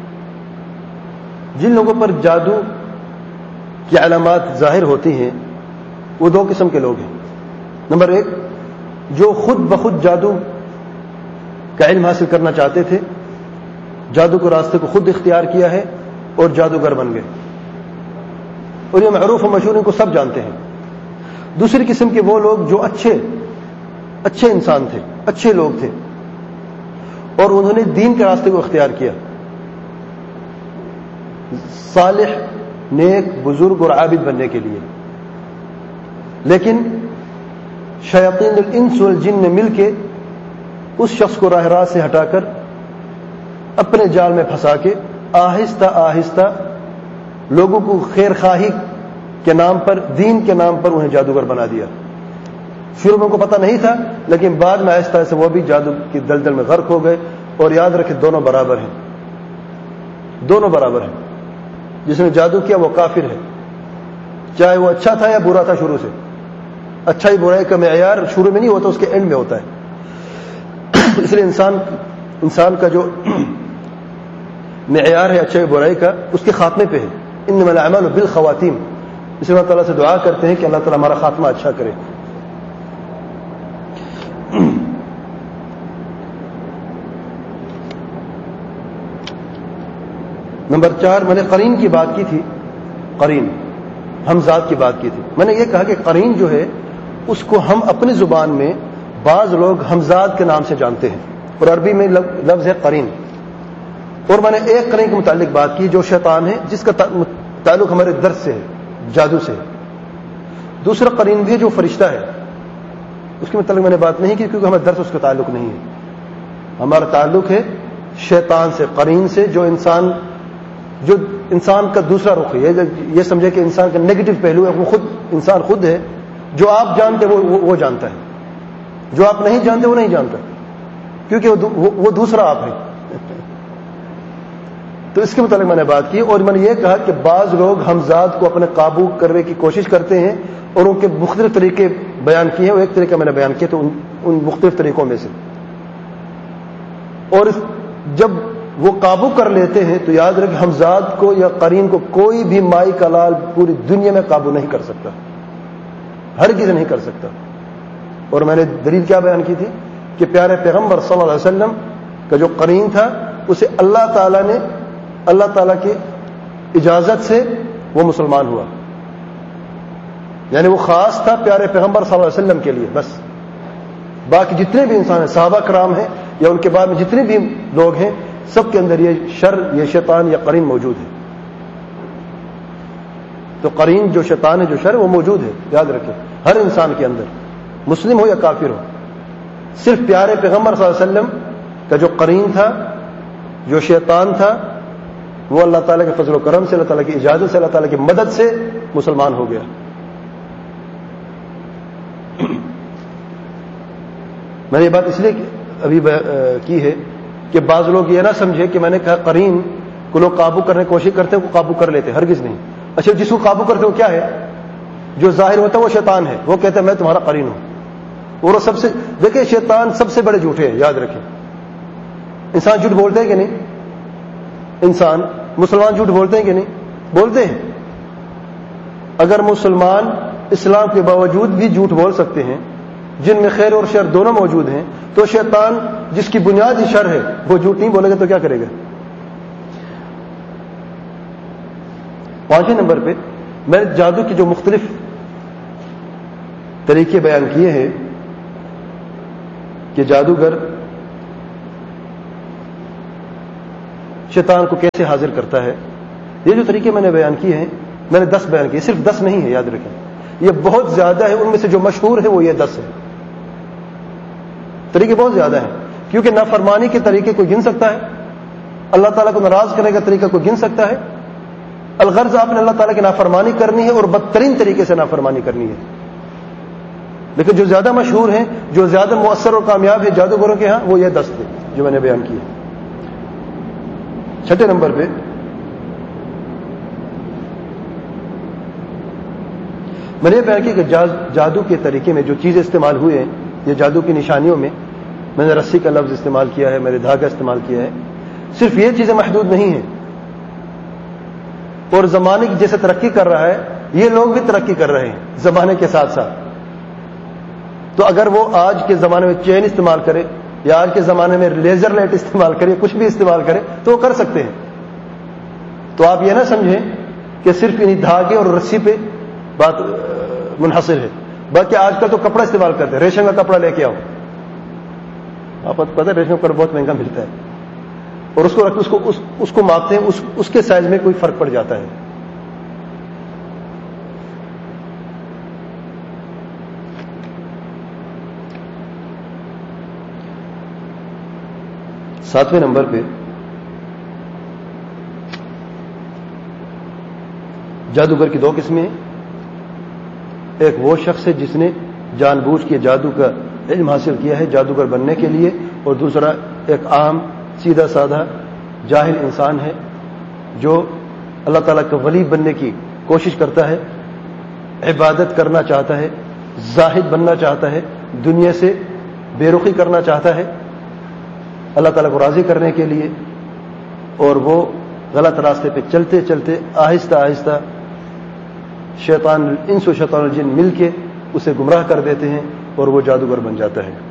جن لوگوں پر جادو کی علامات ظاہر ہوتی ہیں وہ دو قسم کے لوگ ہیں. نمبر ایک, جو خود بخود جادو کا علم حاصل کرنا چاہتے تھے, جادو کے راستے کو خود اختیار کیا ہے اور جادوگر بن گئے, اور یہ معروف و مشہور, ان کو سب جانتے ہیں. دوسری قسم کے وہ لوگ جو اچھے اچھے انسان تھے, اچھے لوگ تھے, اور انہوں نے دین کے راستے کو اختیار کیا, صالح, نیک, بزرگ اور عابد بننے کے لیے. لیکن شیاطین الانس والجن نے مل کے اس شخص کو راہ راست سے ہٹا کر اپنے جال میں پھنسا کے آہستہ آہستہ لوگوں کو خیر خواہی کے نام پر, دین کے نام پر انہیں جادوگر بنا دیا. شروع میں ان کو پتہ نہیں تھا, لیکن بعد میں آہستہ آہستہ وہ بھی جادو کی دلدل میں غرق ہو گئے. اور یاد رکھیں, دونوں برابر ہیں, دونوں برابر ہیں. جس نے جادو کیا وہ کافر ہے, چاہے وہ اچھا تھا یا برا تھا شروع سے. اچھائی برائی کا معیار شروع میں نہیں ہوتا, اس کے اینڈ میں ہوتا ہے. اس لیے انسان انسان کا جو معیار ہے اچھائی برائی کا, اس کے خاتمے پہ ہے. انما الاعمال بالخواتیم. اس لیے اللہ تعالیٰ سے دعا کرتے ہیں کہ اللہ تعالیٰ ہمارا خاتمہ اچھا کرے. نمبر چار, میں نے قرین کی بات کی تھی, قرین ہمزاد کی بات کی تھی. میں نے یہ کہا کہ قرین جو ہے اس کو ہم اپنی زبان میں بعض لوگ ہمزاد کے نام سے جانتے ہیں, اور عربی میں لفظ ہے قرین. اور میں نے ایک قرین کے متعلق بات کی جو شیطان ہے, جس کا تعلق ہمارے درس سے ہے, جادو سے ہے. دوسرا قرین بھی ہے جو فرشتہ ہے, اس کے متعلق میں نے بات نہیں کی کیونکہ ہمارے درس اس کا تعلق نہیں ہے. ہمارا تعلق ہے شیطان سے, قرین سے, جو انسان جو انسان کا دوسرا رخ ہے. یہ سمجھے کہ انسان کا نیگیٹو پہلو ہے, وہ خود انسان خود ہے. جو آپ جانتے وہ وہ جانتا ہے, جو آپ نہیں جانتے وہ نہیں جانتا, کیونکہ وہ دوسرا آپ ہے. تو اس کے متعلق میں نے بات کی. اور میں نے یہ کہا کہ بعض لوگ ہمزاد کو اپنے قابو کرنے کی کوشش کرتے ہیں اور ان کے مختلف طریقے بیان کیے ہیں. وہ ایک طریقہ میں نے بیان کیا تو ان, ان مختلف طریقوں میں سے. اور جب وہ قابو کر لیتے ہیں تو یاد رکھ, ہمزاد کو یا قرین کو کوئی بھی مائی کا لال پوری دنیا میں قابو نہیں کر سکتا, ہرگز نہیں کر سکتا. اور میں نے دلیل کیا بیان کی تھی کہ پیارے پیغمبر صلی اللہ علیہ وسلم کا جو قرین تھا اسے اللہ تعالیٰ نے اللہ تعالیٰ کی اجازت سے وہ مسلمان ہوا. یعنی وہ خاص تھا پیارے پیغمبر صلی اللہ علیہ وسلم کے لیے بس. باقی جتنے بھی انسان ہیں, صحابہ کرام ہیں یا ان کے بعد میں جتنے بھی لوگ ہیں, سب کے اندر یہ شر, یہ شیطان یا قرین موجود ہے. تو قرین جو شیطان ہے, جو شر, وہ موجود ہے. یاد رکھیں, ہر انسان کے اندر, مسلم ہو یا کافر ہو. صرف پیارے پیغمبر صلی اللہ علیہ وسلم کا جو قرین تھا, جو شیطان تھا, وہ اللہ تعالیٰ کے فضل و کرم سے, اللہ تعالیٰ کی اجازت سے, اللہ تعالیٰ کی مدد سے مسلمان ہو گیا. میں نے یہ بات اس لیے ابھی کی ہے کہ بعض لوگ یہ نہ سمجھے کہ میں نے کہا قرین کو لوگ قابو کرنے کی کوشش کرتے ہیں, وہ قابو کر لیتے, ہرگز نہیں. اچھا, جس کو قابو کرتے وہ کیا ہے؟ جو ظاہر ہوتا ہے وہ شیطان ہے. وہ کہتے ہیں میں تمہارا قرین ہوں. اور وہ سب سے, دیکھیں, شیطان سب سے بڑے جھوٹے ہیں, یاد رکھیں. انسان جھوٹ بولتے ہیں کہ نہیں؟ انسان مسلمان جھوٹ بولتے ہیں کہ نہیں؟ بولتے ہیں. اگر مسلمان اسلام کے باوجود بھی جھوٹ بول سکتے ہیں, جن میں خیر اور شر دونوں موجود ہیں, تو شیطان جس کی بنیادی شر ہے وہ جھوٹ نہیں بولے گا تو کیا کرے گا؟ پانچویں نمبر پہ میں نے جادو کی جو مختلف طریقے بیان کیے ہیں کہ جادوگر شیطان کو کیسے حاضر کرتا ہے. یہ جو طریقے میں نے بیان کیے ہیں، میں نے دس بیان کیے، صرف دس نہیں ہے، یاد رکھیں یہ بہت زیادہ ہے. ان میں سے جو مشہور ہے وہ یہ دس ہے. طریقے بہت زیادہ ہیں، کیونکہ نافرمانی کے طریقے کو گن سکتا ہے، اللہ تعالیٰ کو ناراض کرنے کا طریقہ کو گن سکتا ہے. الغرض آپ نے اللہ تعالیٰ کی نافرمانی کرنی ہے اور بدترین طریقے سے نافرمانی کرنی ہے. لیکن جو زیادہ مشہور ہیں، جو زیادہ مؤثر اور کامیاب ہے جادوگروں کے ہاں، وہ یہ دس تھے جو میں نے بیان کیے. چھٹے نمبر پہ میں نے یہ بیان کیا کہ جادو کے طریقے میں جو چیزیں استعمال ہوئے ہیں، یہ جادو کی نشانیوں میں میں نے رسی کا لفظ استعمال کیا ہے، میں نے دھاگا استعمال کیا ہے. صرف یہ چیزیں محدود نہیں ہیں، اور زمانے کی جیسے ترقی کر رہا ہے یہ لوگ بھی ترقی کر رہے ہیں زمانے کے ساتھ ساتھ. تو اگر وہ آج کے زمانے میں چین استعمال کرے یا آج کے زمانے میں لیزر لائٹ استعمال کرے، کچھ بھی استعمال کرے تو وہ کر سکتے ہیں. تو آپ یہ نہ سمجھیں کہ صرف انہیں دھاگے اور رسی پہ بات منحصر ہے، بلکہ آج کل تو کپڑا استعمال کرتے ہیں. ریشم کا کپڑا لے کے آؤ، آپ کو پتہ ہے ریشم کا کپڑا بہت مہنگا ملتا ہے، اور اس کو رکھ اس کو اس, اس کو ماپتے ہیں، اس, اس کے سائز میں کوئی فرق پڑ جاتا ہے. ساتویں نمبر پہ جادوگر کی دو قسمیں ہیں. ایک وہ شخص ہے جس نے جان بوجھ کے جادو کا علم حاصل کیا ہے جادوگر بننے کے لیے، اور دوسرا ایک عام سیدھا سادہ جاہل انسان ہے جو اللہ تعالیٰ کا ولی بننے کی کوشش کرتا ہے، عبادت کرنا چاہتا ہے، زاہد بننا چاہتا ہے، دنیا سے بے رخی کرنا چاہتا ہے اللہ تعالیٰ کو راضی کرنے کے لیے. اور وہ غلط راستے پہ چلتے چلتے آہستہ آہستہ شیطان الانس و شیطان الجن مل کے اسے گمراہ کر دیتے ہیں اور وہ جادوگر بن جاتا ہے.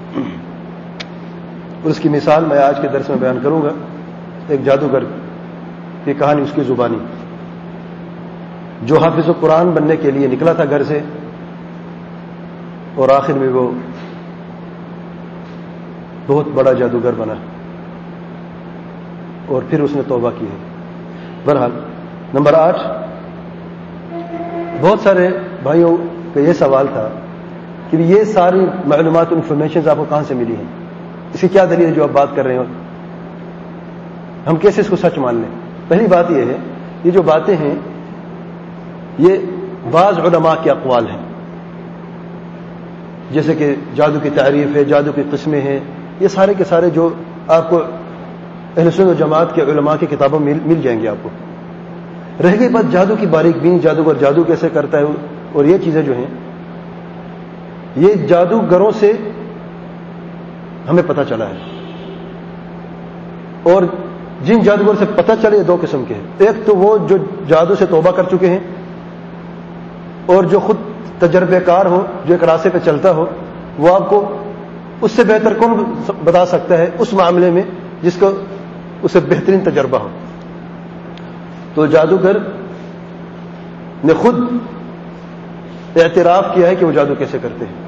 اور اس کی مثال میں آج کے درس میں بیان کروں گا. ایک جادوگر کی کہانی، اس کی زبانی، جو حافظ قرآن بننے کے لیے نکلا تھا گھر سے، اور آخر میں وہ بہت بڑا جادوگر بنا، اور پھر اس نے توبہ کی ہے. بہرحال نمبر آٹھ، بہت سارے بھائیوں کا یہ سوال تھا کہ یہ ساری معلومات انفارمیشن آپ کو کہاں سے ملی ہیں، اس کی کیا دلیل ہے جو آپ بات کر رہے ہو، ہم کیسے اس کو سچ مان لیں. پہلی بات یہ ہے، یہ جو باتیں ہیں یہ بعض علماء کے اقوال ہیں، جیسے کہ جادو کی تعریف ہے، جادو کی قسمیں ہیں، یہ سارے کے سارے جو آپ کو اہل سنت و جماعت کے علماء کی کتابوں میں مل جائیں گے آپ کو. رہ گئی بات جادو کی باریک بین، جادوگر جادو کیسے کرتا ہے، اور یہ چیزیں جو ہیں یہ جادوگروں سے ہمیں پتہ چلا ہے. اور جن جادوگر سے پتہ چلے دو قسم کے ہیں. ایک تو وہ جو جادو سے توبہ کر چکے ہیں، اور جو خود تجربے کار ہو، جو ایک راستے پہ چلتا ہو. وہ آپ کو اس سے بہتر کون بتا سکتا ہے اس معاملے میں جس کو اسے بہترین تجربہ ہو. تو جادوگر نے خود اعتراف کیا ہے کہ وہ جادو کیسے کرتے ہیں.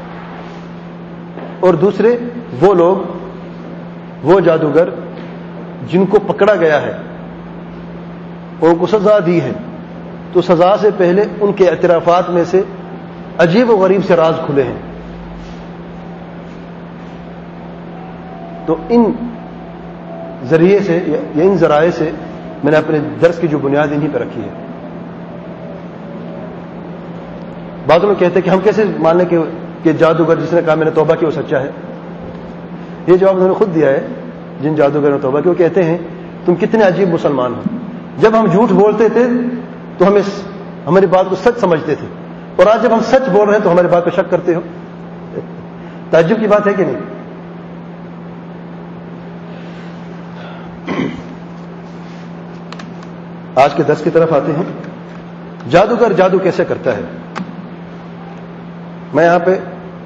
اور دوسرے وہ لوگ، وہ جادوگر جن کو پکڑا گیا ہے اور ان کو سزا دی ہے، تو سزا سے پہلے ان کے اعترافات میں سے عجیب و غریب سے راز کھلے ہیں. تو ان ذریعے سے یا ان ذرائع سے میں نے اپنے درس کی جو بنیاد انہی پہ رکھی ہے. بعض لوگ کہتے ہیں کہ ہم کیسے مان لیں کہ کہ جادوگر جس نے کہا میں نے توبہ کی وہ سچا ہے. یہ جواب انہوں نے خود دیا ہے. جن جادوگر نے توبہ کی وہ کہتے ہیں تم کتنے عجیب مسلمان ہو، جب ہم جھوٹ بولتے تھے تو ہمیں ہماری بات کو سچ سمجھتے تھے، اور آج جب ہم سچ بول رہے ہیں تو ہماری بات پہ شک کرتے ہو. تعجب کی بات ہے کہ نہیں. آج کے درس کی طرف آتے ہیں. جادوگر جادو کیسے کرتا ہے. میں یہاں پہ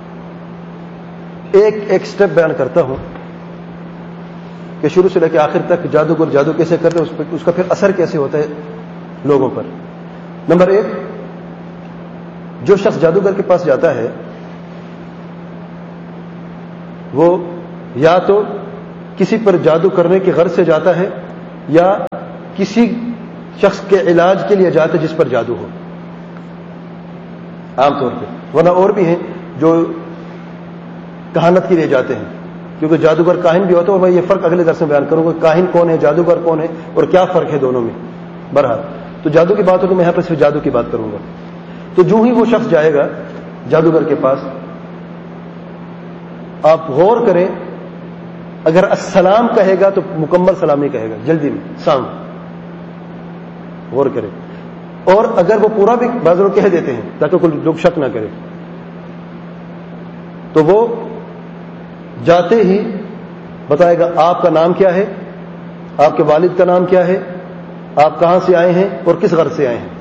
ایک ایک سٹیپ بیان کرتا ہوں کہ شروع سے لے کے آخر تک جادوگر جادو کیسے کرتے ہیں، اس کا پھر اثر کیسے ہوتا ہے لوگوں پر. نمبر ایک، جو شخص جادوگر کے پاس جاتا ہے وہ یا تو کسی پر جادو کرنے کی غرض سے جاتا ہے یا کسی شخص کے علاج کے لیے جاتے جس پر جادو ہو عام طور پہ، ورنہ اور بھی ہیں جو کہانت کے لیے جاتے ہیں، کیونکہ جادوگر کاہن بھی ہوتا ہے، اور میں یہ فرق اگلے درس میں بیان کروں گا کاہن کون ہے، جادوگر کون ہے، اور کیا فرق ہے دونوں میں۔ بہرحال تو جادو کی بات ہو تو میں یہاں پر صرف جادو کی بات کروں گا۔ تو جو ہی وہ شخص جائے گا جادوگر کے پاس، آپ غور کریں، اگر السلام کہے گا تو مکمل سلام نہیں کہے گا، جلدی میں سام، غور کریں۔ اور اگر وہ پورا بھی بعض لوگ کہہ دیتے ہیں تاکہ کوئی لوگ شک نہ کرے، تو وہ جاتے ہی بتائے گا آپ کا نام کیا ہے، آپ کے والد کا نام کیا ہے، آپ کہاں سے آئے ہیں اور کس غرض سے آئے ہیں،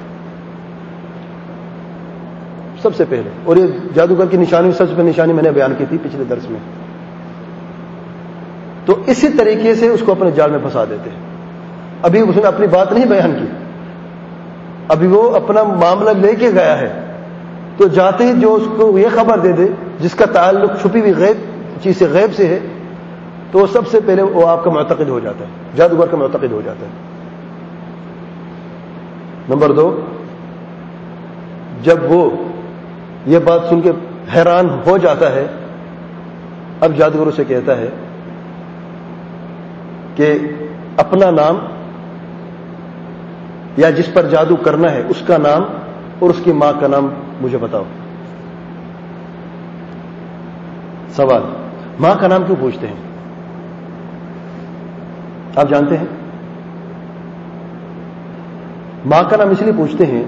سب سے پہلے۔ اور یہ جادوگر کی نشانی، سب سے پہلے نشانی میں نے بیان کی تھی پچھلے درس میں۔ تو اسی طریقے سے اس کو اپنے جال میں پھنسا دیتے ہیں۔ ابھی اس نے اپنی بات نہیں بیان کی، ابھی وہ اپنا معاملہ لے کے گیا ہے، تو جاتے ہی جو اس کو یہ خبر دے دے جس کا تعلق چھپی ہوئی غیب چیز سے غیب سے ہے، تو سب سے پہلے وہ آپ کا معتقد ہو جاتا ہے، جادوگر کا معتقد ہو جاتا ہے۔ نمبر دو، جب وہ یہ بات سن کے حیران ہو جاتا ہے، اب جادوگر سے کہتا ہے کہ اپنا نام یا جس پر جادو کرنا ہے اس کا نام اور اس کی ماں کا نام مجھے بتاؤ۔ سوال، ماں کا نام کیوں پوچھتے ہیں؟ آپ جانتے ہیں ماں کا نام اس لیے پوچھتے ہیں،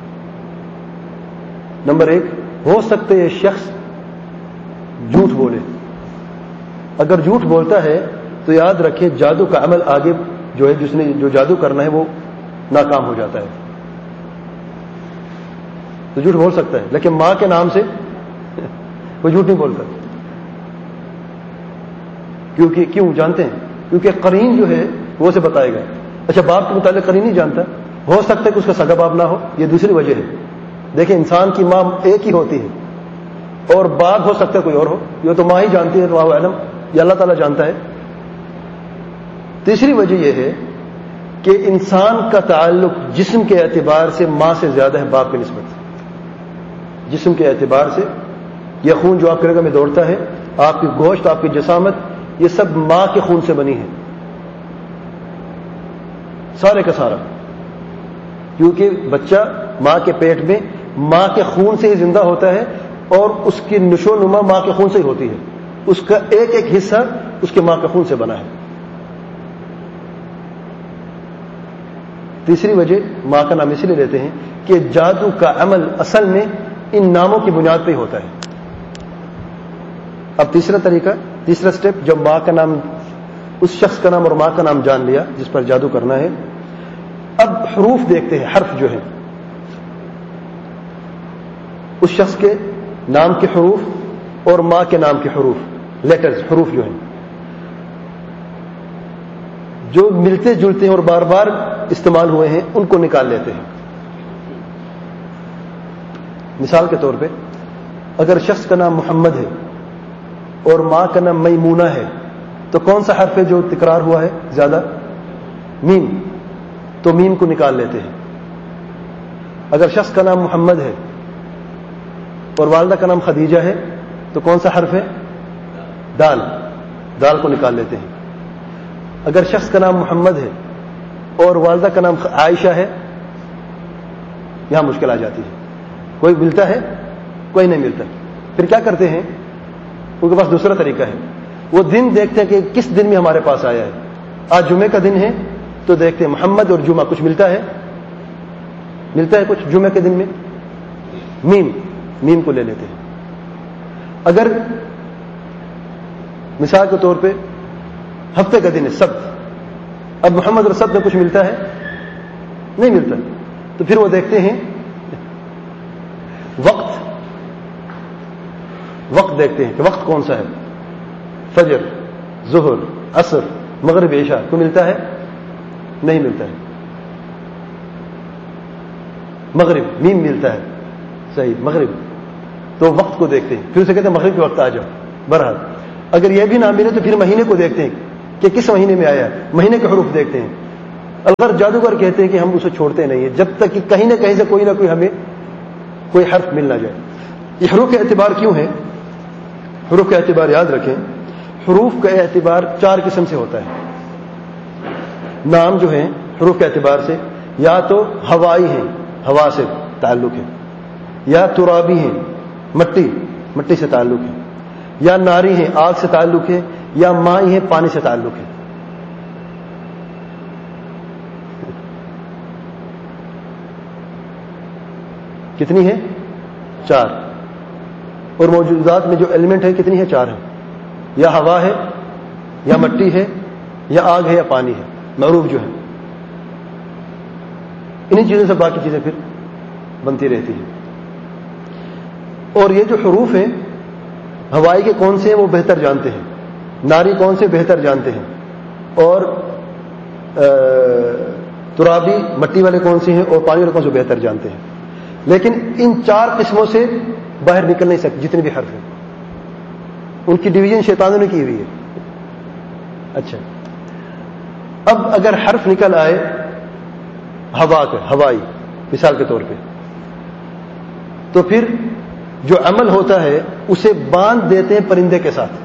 نمبر ایک، ہو سکتا ہے یہ شخص جھوٹ بولے، اگر جھوٹ بولتا ہے تو یاد رکھیں جادو کا عمل آگے جو ہے جس نے جو جادو کرنا ہے وہ ناکام ہو جاتا ہے، تو جھوٹ بول سکتا ہے، لیکن ماں کے نام سے وہ جھوٹ نہیں بولتا۔ کیونکہ کیوں جانتے ہیں؟ کیونکہ قرین جو ہے وہ اسے بتائے گا۔ اچھا، باپ کے متعلق قرین نہیں جانتا، ہو سکتا ہے کہ اس کا سگا باپ نہ ہو، یہ دوسری وجہ ہے۔ دیکھیں انسان کی ماں ایک ہی ہوتی ہے اور باپ ہو سکتا ہے کوئی اور ہو، یہ تو ماں ہی جانتی ہے، اللہ علم، یہ اللہ تعالیٰ جانتا ہے۔ تیسری وجہ یہ ہے کہ انسان کا تعلق جسم کے اعتبار سے ماں سے زیادہ ہے باپ کی نسبت سے۔ جسم کے اعتبار سے یہ خون جو آپ کے رگوں میں دوڑتا ہے، آپ کی گوشت، آپ کی جسامت، یہ سب ماں کے خون سے بنی ہے، سارے کا سارا، کیونکہ بچہ ماں کے پیٹ میں ماں کے خون سے ہی زندہ ہوتا ہے اور اس کی نشو و نما ماں کے خون سے ہی ہوتی ہے، اس کا ایک ایک حصہ اس کے ماں کے خون سے بنا ہے۔ تیسری وجہ ماں کا نام اسی لیے لیتے ہیں کہ جادو کا عمل اصل میں ان ناموں کی بنیاد پہ ہی ہوتا ہے۔ اب تیسرا طریقہ، تیسرا سٹیپ، جب ماں کا نام، اس شخص کا نام اور ماں کا نام جان لیا جس پر جادو کرنا ہے، اب حروف دیکھتے ہیں، حرف جو ہے اس شخص کے نام کے حروف اور ماں کے نام کے حروف، لیٹرز، حروف جو ہیں جو ملتے جلتے ہیں اور بار بار استعمال ہوئے ہیں، ان کو نکال لیتے ہیں۔ مثال کے طور پہ اگر شخص کا نام محمد ہے اور ماں کا نام میمونہ ہے تو کون سا حرف ہے جو تکرار ہوا ہے زیادہ؟ میم، تو میم کو نکال لیتے ہیں۔ اگر شخص کا نام محمد ہے اور والدہ کا نام خدیجہ ہے تو کون سا حرف ہے؟ دال، دال کو نکال لیتے ہیں۔ اگر شخص کا نام محمد ہے اور والدہ کا نام عائشہ ہے، یہاں مشکل آ جاتی ہے، کوئی ملتا ہے کوئی نہیں ملتا، پھر کیا کرتے ہیں؟ ان کے پاس دوسرا طریقہ ہے، وہ دن دیکھتے ہیں کہ کس دن میں ہمارے پاس آیا ہے، آج جمعے کا دن ہے تو دیکھتے ہیں محمد اور جمعہ کچھ ملتا ہے، ملتا ہے کچھ جمعے کے دن میں، میم، میم کو لے لیتے ہیں۔ اگر مثال کے طور پہ ہفتے کا دن ہے سبت، اب محمد اور سبت میں کچھ ملتا ہے؟ نہیں ملتا، تو پھر وہ دیکھتے ہیں وقت، وقت دیکھتے ہیں کہ وقت کون سا ہے، فجر، ظہر، عصر، مغرب، عشاء، کو ملتا ہے؟ نہیں ملتا ہے، مغرب، میم ملتا ہے، صحیح، مغرب، تو وقت کو دیکھتے ہیں، پھر اسے کہتے ہیں مغرب کے وقت آ جاؤ۔ بہرحال اگر یہ بھی نہ ملے تو پھر مہینے کو دیکھتے ہیں کہ کس مہینے میں آیا ہے، مہینے کے حروف دیکھتے ہیں، الغر جادوگر کہتے ہیں کہ ہم اسے چھوڑتے نہیں ہیں جب تک کہ کہیں نہ کہیں سے کوئی نہ کوئی ہمیں کوئی حرف مل نہ جائے. یہ حروف کا اعتبار کیوں ہے؟ حروف کا اعتبار یاد رکھیں، حروف کا اعتبار چار قسم سے ہوتا ہے. نام جو ہیں حروف کے اعتبار سے یا تو ہوائی ہیں، ہوا سے تعلق ہے، یا ترابی ہیں، مٹی مٹی سے تعلق ہے، یا ناری ہیں، آگ سے تعلق ہے، یا مائی ہیں، پانی سے تعلق ہے. کتنی ہے؟ چار. اور موجودات میں جو ایلیمنٹ ہے کتنی ہے؟ چار ہے. یا ہوا ہے، یا مٹی ہے، یا آگ ہے، یا پانی ہے، معروف جو ہے. انہی چیزوں سے باقی چیزیں پھر بنتی رہتی ہیں. اور یہ جو حروف ہیں ہوائی کے کون سے ہیں وہ بہتر جانتے ہیں، ناری کون سے بہتر جانتے ہیں، اور ترابی مٹی والے کون سے ہیں، اور پانی والے کون سے بہتر جانتے ہیں. لیکن ان چار قسموں سے باہر نکل نہیں سکتے جتنے بھی حرف ہیں. ان کی ڈویژن شیطانوں نے کی ہوئی ہے. اچھا، اب اگر حرف نکل آئے ہوا کا، ہوائی مثال کے طور پہ، تو پھر جو عمل ہوتا ہے اسے باندھ دیتے ہیں پرندے کے ساتھ.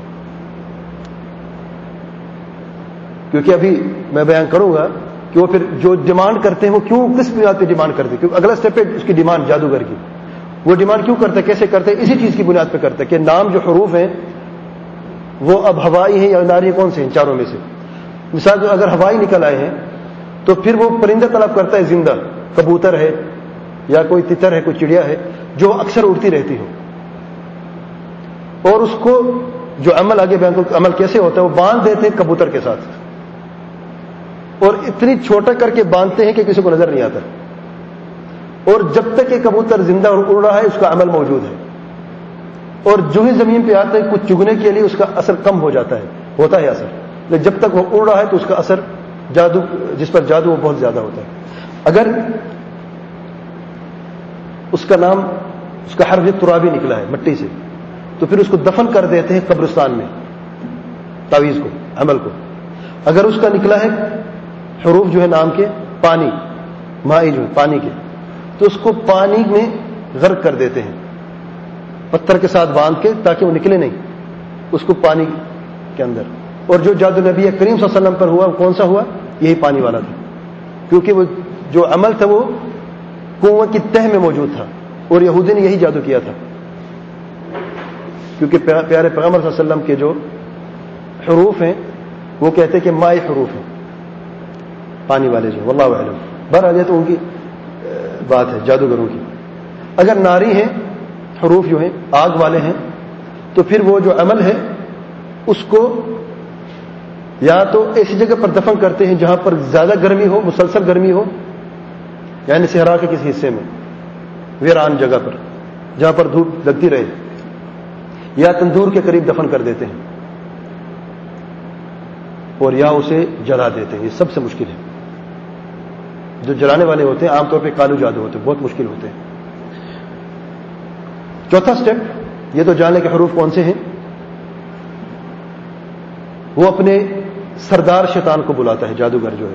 کیونکہ ابھی میں بیان کروں گا کہ وہ پھر جو ڈیمانڈ کرتے ہیں وہ کیوں کس بنیاد پہ ڈیمانڈ کرتے ہیں. کیونکہ اگلا اسٹیپ ہے اس کی ڈیمانڈ جادوگر کی. وہ ڈیمانڈ کیوں کرتے ہیں، کیسے کرتے ہیں؟ اسی چیز کی بنیاد پہ کرتے ہیں کہ نام جو حروف ہیں وہ اب ہوائی ہیں یا ناری کون سے ہیں چاروں میں سے. مثال اگر ہوائی نکل آئے ہیں تو پھر وہ پرندہ طلب کرتا ہے زندہ، کبوتر ہے یا کوئی تتر ہے، کوئی چڑیا ہے جو اکثر اڑتی رہتی ہو. اور اس کو جو عمل آگے بیان کو عمل کیسے ہوتا ہے، وہ باندھ دیتے ہیں کبوتر کے ساتھ، اور اتنی چھوٹا کر کے باندھتے ہیں کہ کسی کو نظر نہیں آتا. اور جب تک یہ کبوتر زندہ اور اڑ رہا ہے اس کا عمل موجود ہے. اور جو ہی زمین پہ آتا ہے کچھ چگنے کے لیے اس کا اثر کم ہو جاتا ہے، ہوتا ہے اثر، لیکن جب تک وہ اڑ رہا ہے تو اس کا اثر جادو جس پر جادو وہ بہت زیادہ ہوتا ہے. اگر اس کا نام اس کا حرف ترابی نکلا ہے مٹی سے تو پھر اس کو دفن کر دیتے ہیں قبرستان میں، تعویذ کو، عمل کو. اگر اس کا نکلا ہے حروف جو ہے نام کے پانی، مائی جو ہے پانی کے، تو اس کو پانی میں غرق کر دیتے ہیں پتھر کے ساتھ باندھ کے تاکہ وہ نکلے نہیں اس کو پانی کے اندر. اور جو جادو نبی کریم صلی اللہ علیہ وسلم پر ہوا وہ کون سا ہوا؟ یہی پانی والا تھا، کیونکہ وہ جو عمل تھا وہ کنویں کی تہ میں موجود تھا اور یہودی نے یہی جادو کیا تھا. کیونکہ پیارے پیغمبر صلی اللہ علیہ وسلم کے جو حروف ہیں وہ کہتے ہیں کہ مائی حروف ہیں، پانی والے جو، واللہ اعلم. بہرحال یہ تو ان کی بات ہے جادوگروں کی. اگر ناری ہیں حروف جو ہیں آگ والے ہیں تو پھر وہ جو عمل ہے اس کو یا تو ایسی جگہ پر دفن کرتے ہیں جہاں پر زیادہ گرمی ہو، مسلسل گرمی ہو، یعنی صحرا کے کسی حصے میں، ویران جگہ پر جہاں پر دھوپ لگتی رہے، یا تندور کے قریب دفن کر دیتے ہیں، اور یا اسے جلا دیتے ہیں. یہ سب سے مشکل ہے. جو جلانے والے ہوتے ہیں عام طور پہ کالو جادو ہوتے ہیں، بہت مشکل ہوتے ہیں. چوتھا سٹیپ یہ تو جاننے کے حروف کون سے ہیں. وہ اپنے سردار شیطان کو بلاتا ہے جادوگر جو ہے،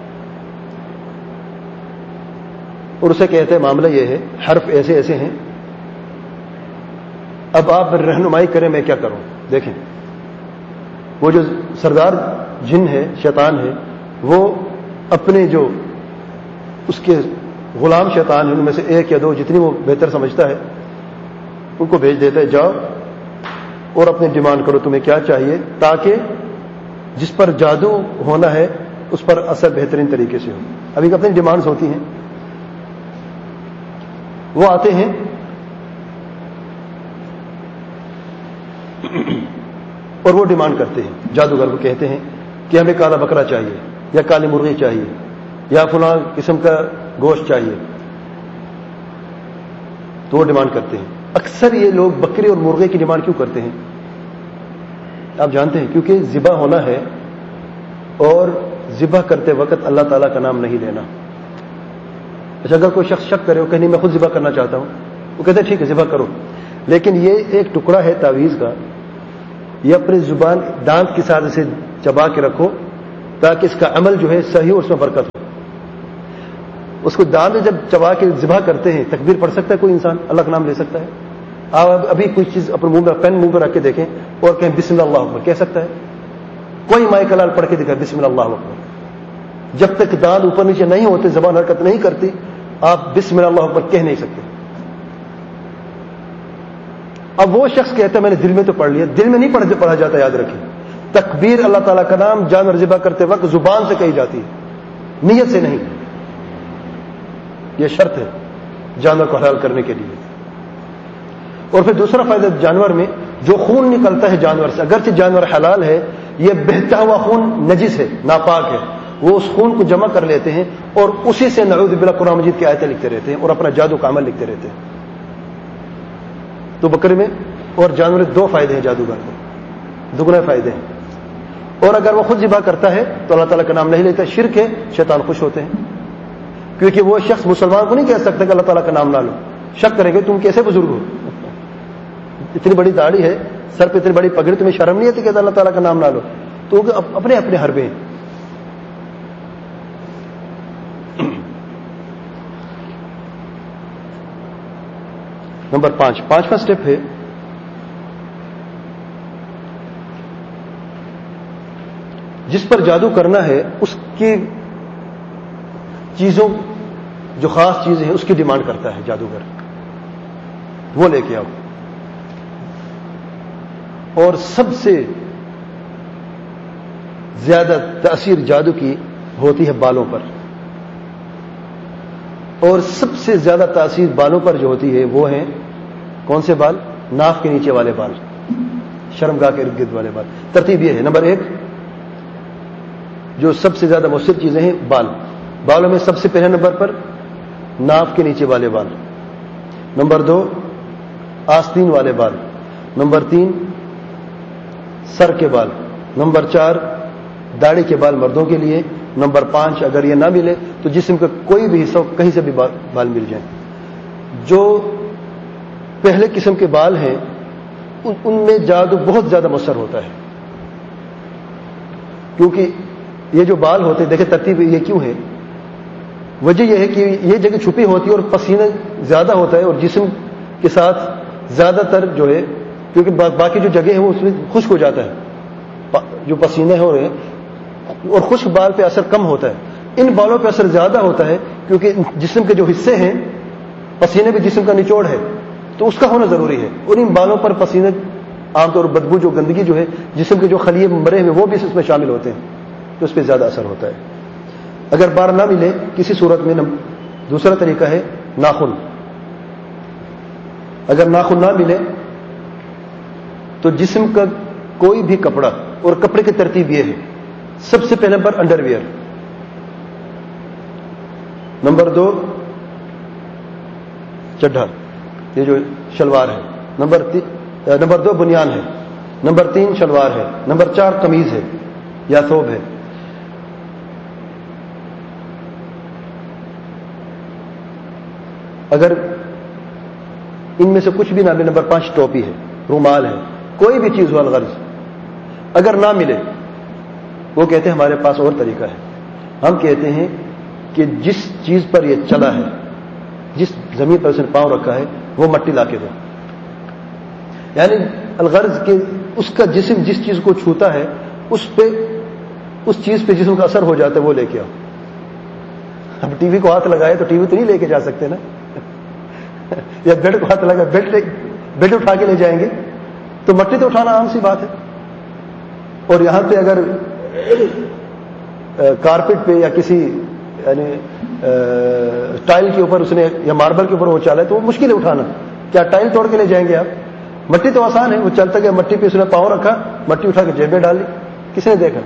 اور اسے کہتے ہیں معاملہ یہ ہے حرف ایسے ایسے ہیں، اب آپ رہنمائی کریں میں کیا کروں. دیکھیں وہ جو سردار جن ہے، شیطان ہے، وہ اپنے جو اس کے غلام شیطان ہیں ان میں سے ایک یا دو جتنی وہ بہتر سمجھتا ہے ان کو بھیج دیتا ہے، جاؤ اور اپنی ڈیمانڈ کرو تمہیں کیا چاہیے، تاکہ جس پر جادو ہونا ہے اس پر اثر بہترین طریقے سے ہو. ابھی اپنی ڈیمانڈز ہوتی ہیں. وہ آتے ہیں اور وہ ڈیمانڈ کرتے ہیں، جادوگر کو کہتے ہیں کہ ہمیں کالا بکرا چاہیے، یا کالی مرغی چاہیے، یا فلاں قسم کا گوشت چاہیے. تو وہ ڈیمانڈ کرتے ہیں. اکثر یہ لوگ بکری اور مرغے کی ڈیمانڈ کیوں کرتے ہیں آپ جانتے ہیں؟ کیونکہ ذبح ہونا ہے اور ذبح کرتے وقت اللہ تعالیٰ کا نام نہیں لینا. اچھا اگر کوئی شخص شک کرے وہ کہیں میں خود ذبح کرنا چاہتا ہوں، وہ کہتے ہیں ٹھیک ہے ذبح کرو، لیکن یہ ایک ٹکڑا ہے تعویذ کا، یہ اپنی زبان دانت کے ساتھ اسے چبا کے رکھو تاکہ اس کا عمل جو ہے صحیح اور اس میں برکت ہو. اس کو دان میں جب چبا کے ذبح کرتے ہیں تکبیر پڑھ سکتا ہے کوئی انسان؟ اللہ کا نام لے سکتا ہے؟ آپ ابھی کوئی چیز اپنے منہ میں پین منہ پہ رکھ کے دیکھیں اور کہیں بسم اللہ اللہ اکبر، کہہ سکتا ہے؟ کوئی مائے کلال پڑھ کے دکھا بسم اللہ اللہ اکبر. جب تک دان اوپر نیچے نہیں ہوتے، زبان حرکت نہیں کرتی، آپ بسم اللہ اللہ اکبر کہہ نہیں سکتے. اب وہ شخص کہتا ہے میں نے دل میں تو پڑھ لیا، دل میں نہیں پڑھ پڑھا جاتا، یاد رکھیں. تکبیر اللہ تعالیٰ کا نام جانور ذبح کرتے وقت زبان سے کہی جاتی ہے، نیت سے نہیں. یہ شرط ہے جانور کو حلال کرنے کے لیے. اور پھر دوسرا فائدہ جانور میں، جو خون نکلتا ہے جانور سے، اگرچہ جانور حلال ہے، یہ بہتا ہوا خون نجس ہے، ناپاک ہے، وہ اس خون کو جمع کر لیتے ہیں اور اسی سے نعوذ باللہ قرآن مجید کی آیتیں لکھتے رہتے ہیں اور اپنا جادو کا عمل لکھتے رہتے ہیں. تو بکرے میں اور جانور دو فائدے ہیں جادوگر کو، دگنے فائدے ہیں. اور اگر وہ خود ذبح کرتا ہے تو اللہ تعالیٰ کا نام نہیں لیتا، شرک ہے، شیطان خوش ہوتے ہیں. کیونکہ وہ شخص مسلمان کو نہیں کہہ سکتا کہ اللہ تعالیٰ کا نام نہ لو. شک کریں گے تم کیسے بزرگ ہو، اتنی بڑی داڑھی ہے، سر پہ اتنی بڑی پگڑی، تمہیں شرم نہیں آتی کہ اللہ تعالیٰ کا نام نہ لو؟ تو اپنے اپنے حربے ہیں. نمبر پانچ پانچواں اسٹیپ ہے جس پر جادو کرنا ہے اس کی چیزوں، جو خاص چیزیں ہیں اس کی ڈیمانڈ کرتا ہے جادوگر، وہ لے کے آؤ. اور سب سے زیادہ تاثیر جادو کی ہوتی ہے بالوں پر، اور سب سے زیادہ تاثیر بالوں پر جو ہوتی ہے وہ ہیں کون سے بال؟ ناک کے نیچے والے بال، شرمگاہ کے ارد گرد والے بال. ترتیب یہ ہے، نمبر ایک جو سب سے زیادہ مؤثر چیزیں ہیں بال. بالوں میں سب سے پہلے نمبر پر ناف کے نیچے والے بال، نمبر دو آستین والے بال، نمبر تین سر کے بال، نمبر چار داڑھی کے بال مردوں کے لیے، نمبر پانچ اگر یہ نہ ملے تو جسم کا کوئی بھی حصہ کہیں سے بھی بال مل جائیں. جو پہلے قسم کے بال ہیں ان میں جادو بہت زیادہ مؤثر ہوتا ہے، کیونکہ یہ جو بال ہوتے ہیں، دیکھیں ترتیب یہ کیوں ہے، وجہ یہ ہے کہ یہ جگہ چھپی ہوتی ہے اور پسینہ زیادہ ہوتا ہے اور جسم کے ساتھ زیادہ تر جو ہے، کیونکہ باقی جو جگہ ہے وہ اس میں خشک ہو جاتا ہے، جو پسینے ہو رہے ہیں، اور خشک بال پہ اثر کم ہوتا ہے. ان بالوں پہ اثر زیادہ ہوتا ہے کیونکہ جسم کے جو حصے ہیں، پسینے بھی جسم کا نچوڑ ہے تو اس کا ہونا ضروری ہے، اور ان بالوں پر پسینے عام طور پر بدبو، جو گندگی جو ہے جسم کے جو خلیے مرے ہوئے وہ بھی اس میں شامل ہوتے ہیں تو اس پہ زیادہ اثر ہوتا ہے. اگر بار نہ ملے کسی صورت میں، دوسرا طریقہ ہے ناخن. اگر ناخن نہ ملے تو جسم کا کوئی بھی کپڑا، اور کپڑے کی ترتیب یہ ہے، سب سے پہلے نمبر انڈر ویئر، نمبر دو چڈھا، یہ جو شلوار ہے، نمبر تین نمبر دو بنیان ہے، نمبر تین شلوار ہے، نمبر چار قمیض ہے یا ثوب ہے. اگر ان میں سے کچھ بھی نہ ملے، نمبر پانچ ٹوپی ہے، رومال ہے، کوئی بھی چیز ہو الغرض. اگر نہ ملے وہ کہتے ہیں ہمارے پاس اور طریقہ ہے. ہم کہتے ہیں کہ جس چیز پر یہ چلا ہے، جس زمین پر اس نے پاؤں رکھا ہے، وہ مٹی لا کے دو. یعنی الغرض کہ اس کا جسم جس چیز کو چھوتا ہے اس پہ، اس چیز پہ جسم کا اثر ہو جاتا ہے، وہ لے کے آؤ. اب ٹی وی کو ہاتھ لگائے تو ٹی وی تو نہیں لے کے جا سکتے نا، یا بیڈ کو ہاتھ لگائے بیڈ بیڈ اٹھا کے لے جائیں گے، تو مٹی تو اٹھانا عام سی بات ہے. اور یہاں پہ اگر کارپیٹ پہ یا کسی یعنی ٹائل کے اوپر اس نے یا ماربل کے اوپر وہ چلا ہے تو وہ مشکل ہے اٹھانا. کیا ٹائل توڑ کے لے جائیں گے آپ؟ مٹی تو آسان ہے، وہ چلتا گیا، مٹی پہ اس نے پاؤں رکھا، مٹی اٹھا کے جیب میں ڈال لی، کس نے دیکھا؟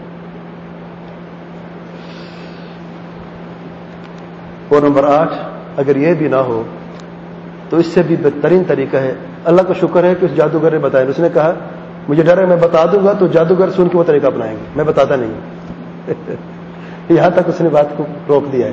اور نمبر آٹھ، اگر یہ بھی نہ ہو تو اس سے بھی بہترین طریقہ ہے. اللہ کا شکر ہے کہ اس جادوگر نے بتایا. اس نے کہا مجھے ڈر ہے میں بتا دوں گا تو جادوگر سن کے وہ طریقہ اپنائیں گے، میں بتاتا نہیں ہوں. یہاں تک اس نے بات کو روک دیا ہے.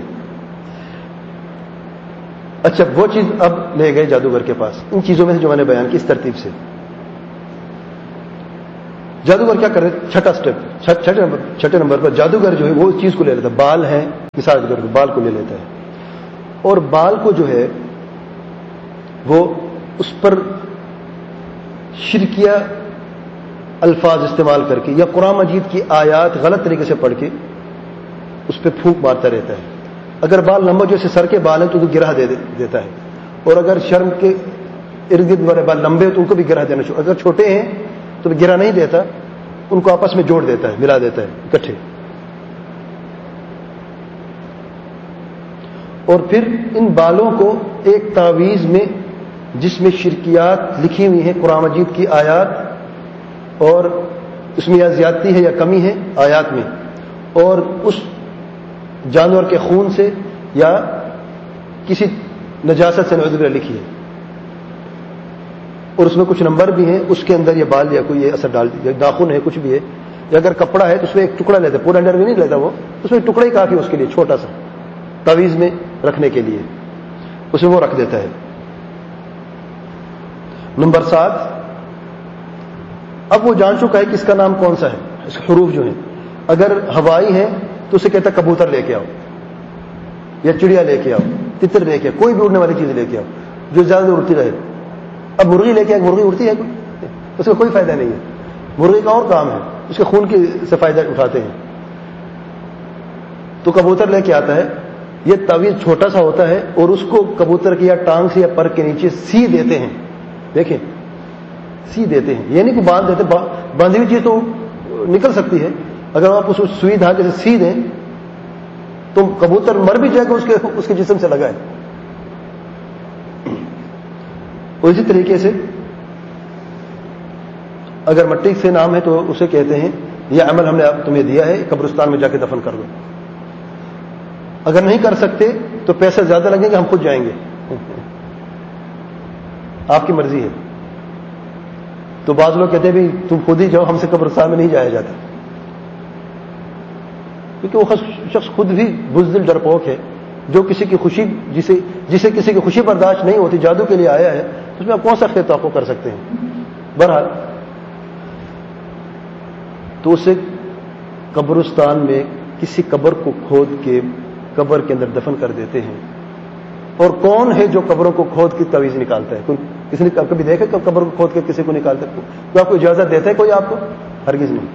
اچھا وہ چیز اب لے گئے جادوگر کے پاس، ان چیزوں میں سے جو میں نے بیان کی اس ترتیب سے. جادوگر کیا کر رہے ہیں؟ چھٹا اسٹیپ، چھٹے نمبر چھٹے نمبر پر جادوگر جو ہے وہ اس چیز کو لے لیتا ہے، بال ہیں مثال کے طور پر بال کو لے لیتا ہے، اور بال کو جو ہے وہ اس پر شرکیہ الفاظ استعمال کر کے یا قرآن مجید کی آیات غلط طریقے سے پڑھ کے اس پہ پھونک مارتا رہتا ہے. اگر بال لمبا جیسے سر کے بال ہیں تو ان کو گرہ دے دیتا ہے، اور اگر شرم کے ارد گرد والے بال لمبے تو ان کو بھی گرہ دینا چاہیے. اگر چھوٹے ہیں تو گرہ نہیں دیتا، ان کو آپس میں جوڑ دیتا ہے، ملا دیتا ہے اکٹھے. اور پھر ان بالوں کو ایک تعویذ میں جس میں شرکیات لکھی ہوئی ہیں، قرآن مجید کی آیات، اور اس میں یا زیادتی ہے یا کمی ہے آیات میں، اور اس جانور کے خون سے یا کسی نجاست سے نعوذ باللہ لکھی ہے، اور اس میں کچھ نمبر بھی ہیں، اس کے اندر یہ بال یا کوئی یہ اثر ڈال دیا، ناخن ہے کچھ بھی ہے، یا اگر کپڑا ہے تو اس میں ایک ٹکڑا لیتا ہے، پورا انڈر بھی نہیں لیتا وہ، اس میں ٹکڑا ہی کافی اس کے لیے چھوٹا سا تعویذ میں رکھنے کے لیے، اس میں وہ رکھ دیتا ہے. نمبر سات، اب وہ جان چکا ہے کہ اس کا نام کون سا ہے، اس کے حروف جو ہیں. اگر ہوائی ہے تو اسے کہتا ہے کبوتر لے کے آؤ، یا چڑیا لے کے آؤ، تتر لے کے آؤ، کوئی بھی اڑنے والی چیز لے کے آؤ جو زیادہ دیر اڑتی رہے. اب مرغی لے کے آئے، مرغی اڑتی ہے کوئی، اس کا کوئی فائدہ نہیں ہے. مرغی کا اور کام ہے، اس کے خون کی سے فائدہ اٹھاتے ہیں. تو کبوتر لے کے آتا ہے. یہ تعویذ چھوٹا سا ہوتا ہے اور اس کو کبوتر کی یا ٹانگ سے یا پر کے نیچے سی دیتے ہیں. دیکھیں سی دیتے ہیں، یہ نہیں کہ باندھ دیتے، باندھی ہوئی چیز تو نکل سکتی ہے. اگر آپ اس سوئی دھاگے سے سی دیں تو کبوتر مر بھی جائے گا اس کے اس کے جسم سے لگائے. اور اسی طریقے سے اگر مٹی سے نام ہے تو اسے کہتے ہیں یہ عمل ہم نے تمہیں دیا ہے، قبرستان میں جا کے دفن کر دو. اگر نہیں کر سکتے تو پیسے زیادہ لگیں گے، ہم خود جائیں گے، آپ کی مرضی ہے. تو بعض لوگ کہتے ہیں بھی تم خود ہی جاؤ، ہم سے قبرستان میں نہیں جایا جاتا، کیونکہ وہ شخص خود بھی بزدل ڈرپوک ہے، جو کسی کی خوشی جسے جسے کسی کی خوشی برداشت نہیں ہوتی، جادو کے لیے آیا ہے، اس میں آپ کون سا خیر توقع کر سکتے ہیں. بہرحال تو اسے قبرستان میں کسی قبر کو کھود کے قبر کے اندر دفن کر دیتے ہیں. اور کون ہے جو قبروں کو کھود کی تعویذ نکالتا ہے؟ کوئی کسی نے کبھی دیکھا کہ قبر کو کھود کے کسی کو نکالتا ہے؟ تو آپ کو اجازت دیتا ہے کوئی آپ کو؟ ہرگز نہیں.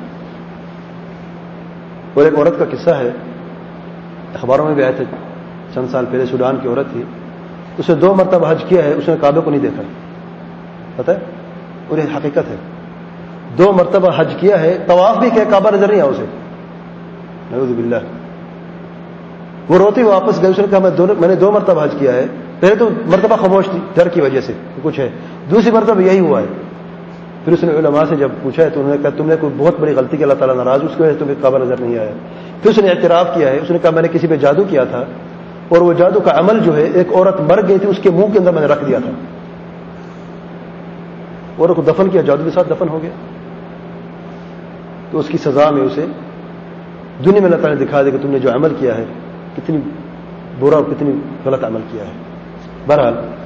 اور ایک عورت کا قصہ ہے، اخباروں میں بھی آیا تھا چند سال پہلے، سوڈان کی عورت تھی، اس نے دو مرتبہ حج کیا ہے، اس نے کعبے کو نہیں دیکھا، پتہ ہے؟ اور یہ حقیقت ہے، دو مرتبہ حج کیا ہے، طواف بھی کیا، کعبہ نظر نہیں آیا اسے، نعوذ باللہ. وہ روتی واپس گئی، اس نے کہا میں دو میں نے دو مرتبہ حج کیا ہے. پہلے تو مرتبہ خاموش تھی ڈر کی وجہ سے کچھ ہے، دوسری مرتبہ یہی ہوا ہے. پھر اس نے علماء سے جب پوچھا ہے تو انہوں نے کہا تم نے کوئی بہت بڑی غلطی کی، اللہ تعالیٰ ناراض، اس کی وجہ سے تمہیں کعبہ نظر نہیں آیا. پھر اس نے اعتراف کیا ہے، اس نے کہا میں نے کسی پہ جادو کیا تھا، اور وہ جادو کا عمل جو ہے ایک عورت مر گئی تھی اس کے منہ کے اندر میں نے رکھ دیا تھا، اور کو دفن کیا، جادو کے ساتھ دفن ہو گیا. تو اس کی سزا میں اسے دنیا میں اللہ تعالیٰ نے دکھا دے کہ تم نے جو عمل کیا ہے کتنی برا اور کتنی غلط عمل کیا ہے. بہرحال